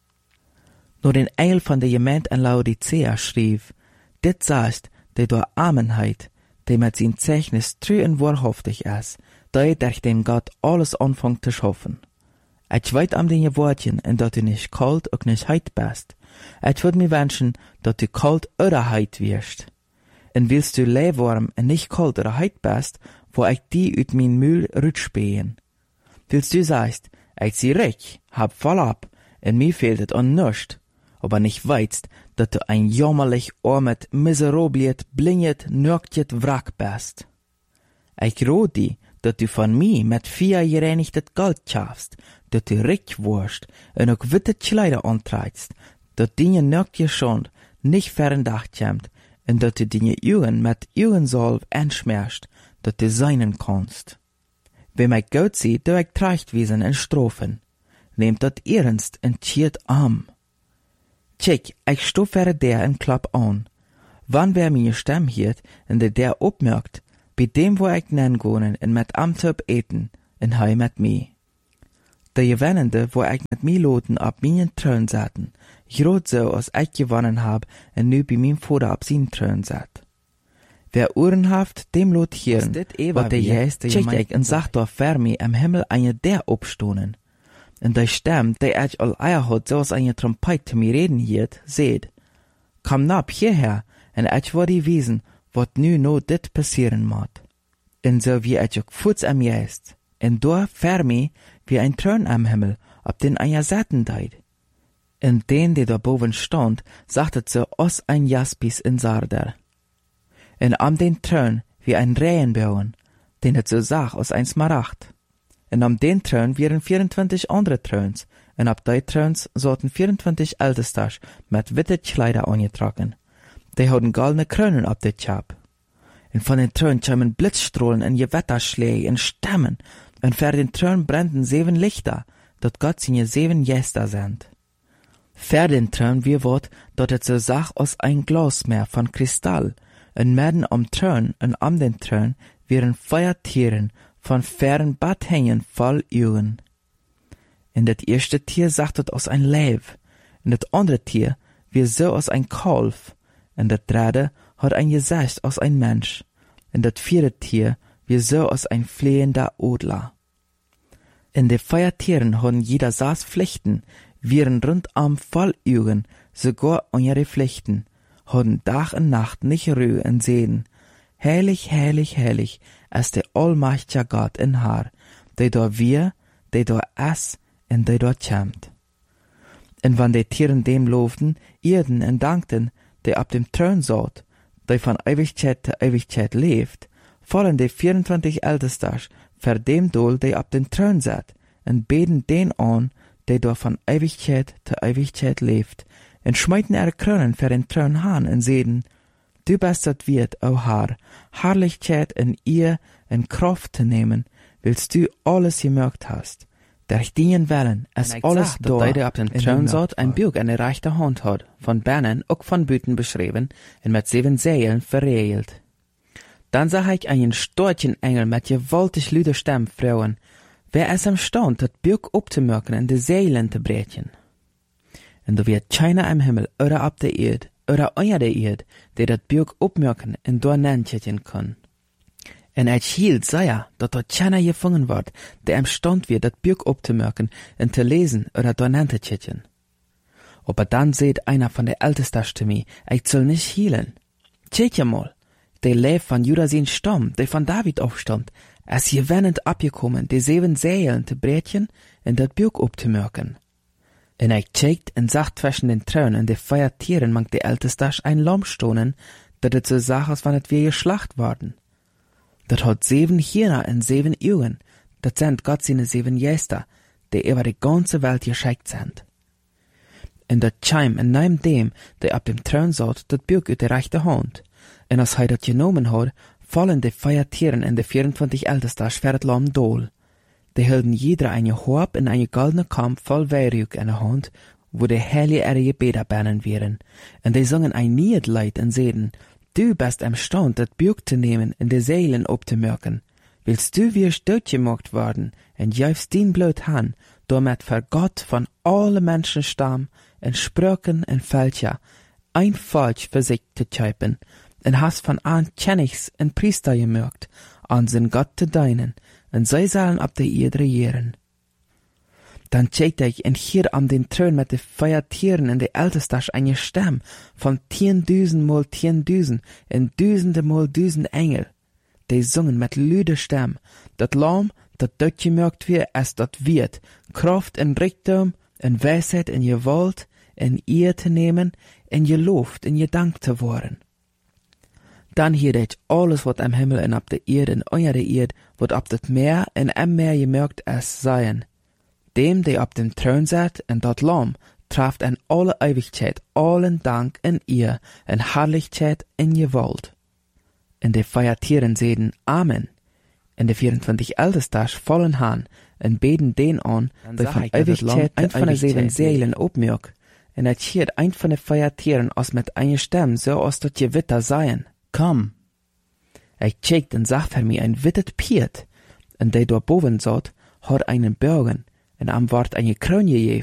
Nur den Engel von der Gemeinde in Laodicea schrieb, dit sagt, der durch Armenheit, der mit sein Zeichnis treu und wahrhaftig ist, der durch den Gott alles anfängt zu schaffen. Ich weit am den Wortchen, und dat du nicht kalt und nicht heit bist. Ich würd mir wünschen, dat du kalt oder heit wirst. Und willst du leibwarm und nicht kalt oder heit bist, wo ich die ut mein Mühl rütschpähen. Willst du sagst, ich sie reich, hab voll ab, und mir fehlt es an nischt, aber nicht weißt, dat du ein jammerlich armet, miserabliet, blinget, nöktjet Wrack bist. Ich rot die, dat du von mir mit 4 gereinigtet Gold schaffst, dat du reich wurst und auch witte Kleider antreibst, dat dinge nöktje schond nicht verendacht kämmt und dat du dinge Augen mit Augensalb entschmerst, dat du seinen kannst. Wem ich Gott sieht, du ich Trachtwiesen und Strophen, nehmt dat ernst und tiert am. Tschek, ich stoff der en Klapp an, Wann wer meine Stem hiert, en der opmerkt, bei dem wo ik nen gonen en met amte op eten, en hij met mij. De gewennende, wo ik met mij loten op mijn troon zaten, groot zo als ik gewonnen heb en nu bij mijn vader op zijn troon zat. Wer Ohren haft, dem lot hieren, wat de juist, checkt ik en zag door fermi am Himmel eine der opstonen. En de stem, die ik al eier had, zoals eine trompet te mij reden hiert, zeed, kom nap hierher, en ik word die wiesen, wat nu no dit passieren moet. En zo wie ik ook voets am juist, en door fermi, wie ein Thron am Himmel, ob den einer satten deid. En den, der da boven stond, sagte zu os ein Jaspis in Sarder. En am den Thron wie ein Regenbogen, den het so sag aus ein Smaragd. En am den Thron wären 24 andere Throns, en ab die Throns sollten 24 Ältestas mit witte Kleider angetragen. Die hadden goldene Krönen ab de Chap. En von den Thron kämen Blitzstrahlen en Gewetterschläge en Stemmen, en ver den Thron brennten 7 Lichter, dat Gott seine 7 Gäste sind. Ver den Thron wie wird, dat het so sag aus ein Glasmeer von Kristall, en midden am Thron en am den Thron wären Feuertieren von fern Bad hängen voll Augen. En dat erste Tier sagt het aus ein Leib, en dat andere Tier wie so aus ein Kalf, en dat dritte hat ein Gesicht aus ein Mensch, en dat vierte Tier wie so aus ein flehender Adler. En de Feuertieren haben jeder 6 Pflichten, wären rundam voll Augen, sogar ihre Pflichten, haben Tag und Nacht nicht Ruhe und sehen, heilig, heilig, heilig, ist der allmächtige Gott in Haar, der da wir, der da es, und der da kämmt. Und wann die Tieren dem lobten, ehrten und dankten, der ab dem Thron saß, der von Ewigkeit zu Ewigkeit lebt, fallen die 24 Ältestas vor dem Dol, der ab dem Thron sat, und beten den an, der da von Ewigkeit zu Ewigkeit lebt, und schmeiten ihre Kronen vor den Thron han und sehen, du bist das Wirt, o Herr, Herrlichkeit in ihr in Kraft zu nehmen, willst du alles gemerkt hast. Durch dienen Wellen ist alles da, der ab dem Thron saß, ein Buch an der rechten Hand hat, von Bernen, auch von Büten beschrieben, und mit 7 Seelen verriegelt. Dann sah ich einen storchen Engel mit gewaltig lüder Stimme fragen, wer es imstand, das Buch abzumerken und die Seelen zu brechen. Und da wird keiner im Himmel oder ab der Erde oder unter der Erde, der das Buch abmerken und dort nennen kann. Und ich hielt sehr, dass dort keiner gefangen wird, der imstand wird, das Buch abzumerken und zu lesen oder dort nennen zu können. Aber dann seht einer von der Ältesten zu mir, ich soll nicht hielen. Tschätje mal, der Leib von Judah sein Stamm, der von David aufstand, ist gewennend abgekommen, die 7 Seelen zu brechen und das Buch abzumerken. Und ich checkt und sagt zwischen den Thron und den Feuertieren mangt die Ältestas ein Lamm stonen, dat het so sag, als wann het wir geschlacht worden. Dat hat 7 Hirner und 7 Augen, dat sind Gott seine 7 Gäste, die über die ganze Welt geschickt sind. Und dat Chime und neben dem, der ab dem Thron saß, dat Buch uit der rechte Hand. Und als dat genommen hat, fallen die Feuertieren und die 24 Ältestas für das Lamm Dol. Die hielten jeder eine Horb und eine goldene Kamp voll Weihrauch in der Hand, wo die Heilige ihre Gebete bännen wären. Und die sangen ein Niedlied und seiden, du bist imstand, das Buch zu nehmen und die Seelen abzumerken. Willst du wirst durchgemacht worden und jäufst din Blut han, damit für Gott von allen Menschen stamm und Sprüchen und Fälscher ein Falsch für sich zu käupen und hast von an Königs und Priester gemerkt, an sein Gott zu deinen, und sie sollen ab der Erde regieren. Dann checkte ich und hier am den Thron mit den Feuertieren und der Ältestas eine Stimme von 10.000 mal 10.000 und Tausende mal 1000 Engel. Die sungen mit lüder Stimme, dat Lamm, dat dort gemerkt wird, es dat wird, Kraft und Reichtum, und Weisheit und Gewalt, in ihr zu nehmen, in gelobt und gedankt zu worden. Dann hier ich alles, was am Himmel und ab der Erde und unter der Erde, wat ab das Meer und am Meer gemerkt es seien. Dem, der ab dem Thron sat und dat Lamm, traft in alle Ewigkeit allen Dank in ihr, in Herrlichkeit in Gewalt. Und die Feiertieren sehen Amen. Und die 24 Ältestas fallen han und beten den an, der von Ewigkeit ein von den 7 Seelen abmerkt, en het schiet een van de feiertieren als met een stem zo als dat je witte zijn. Kom. Ik checkte en zag voor mij een wittet Piet, en die daarboven zat, had einen Bergen, en am ward eine Kroon gegeven.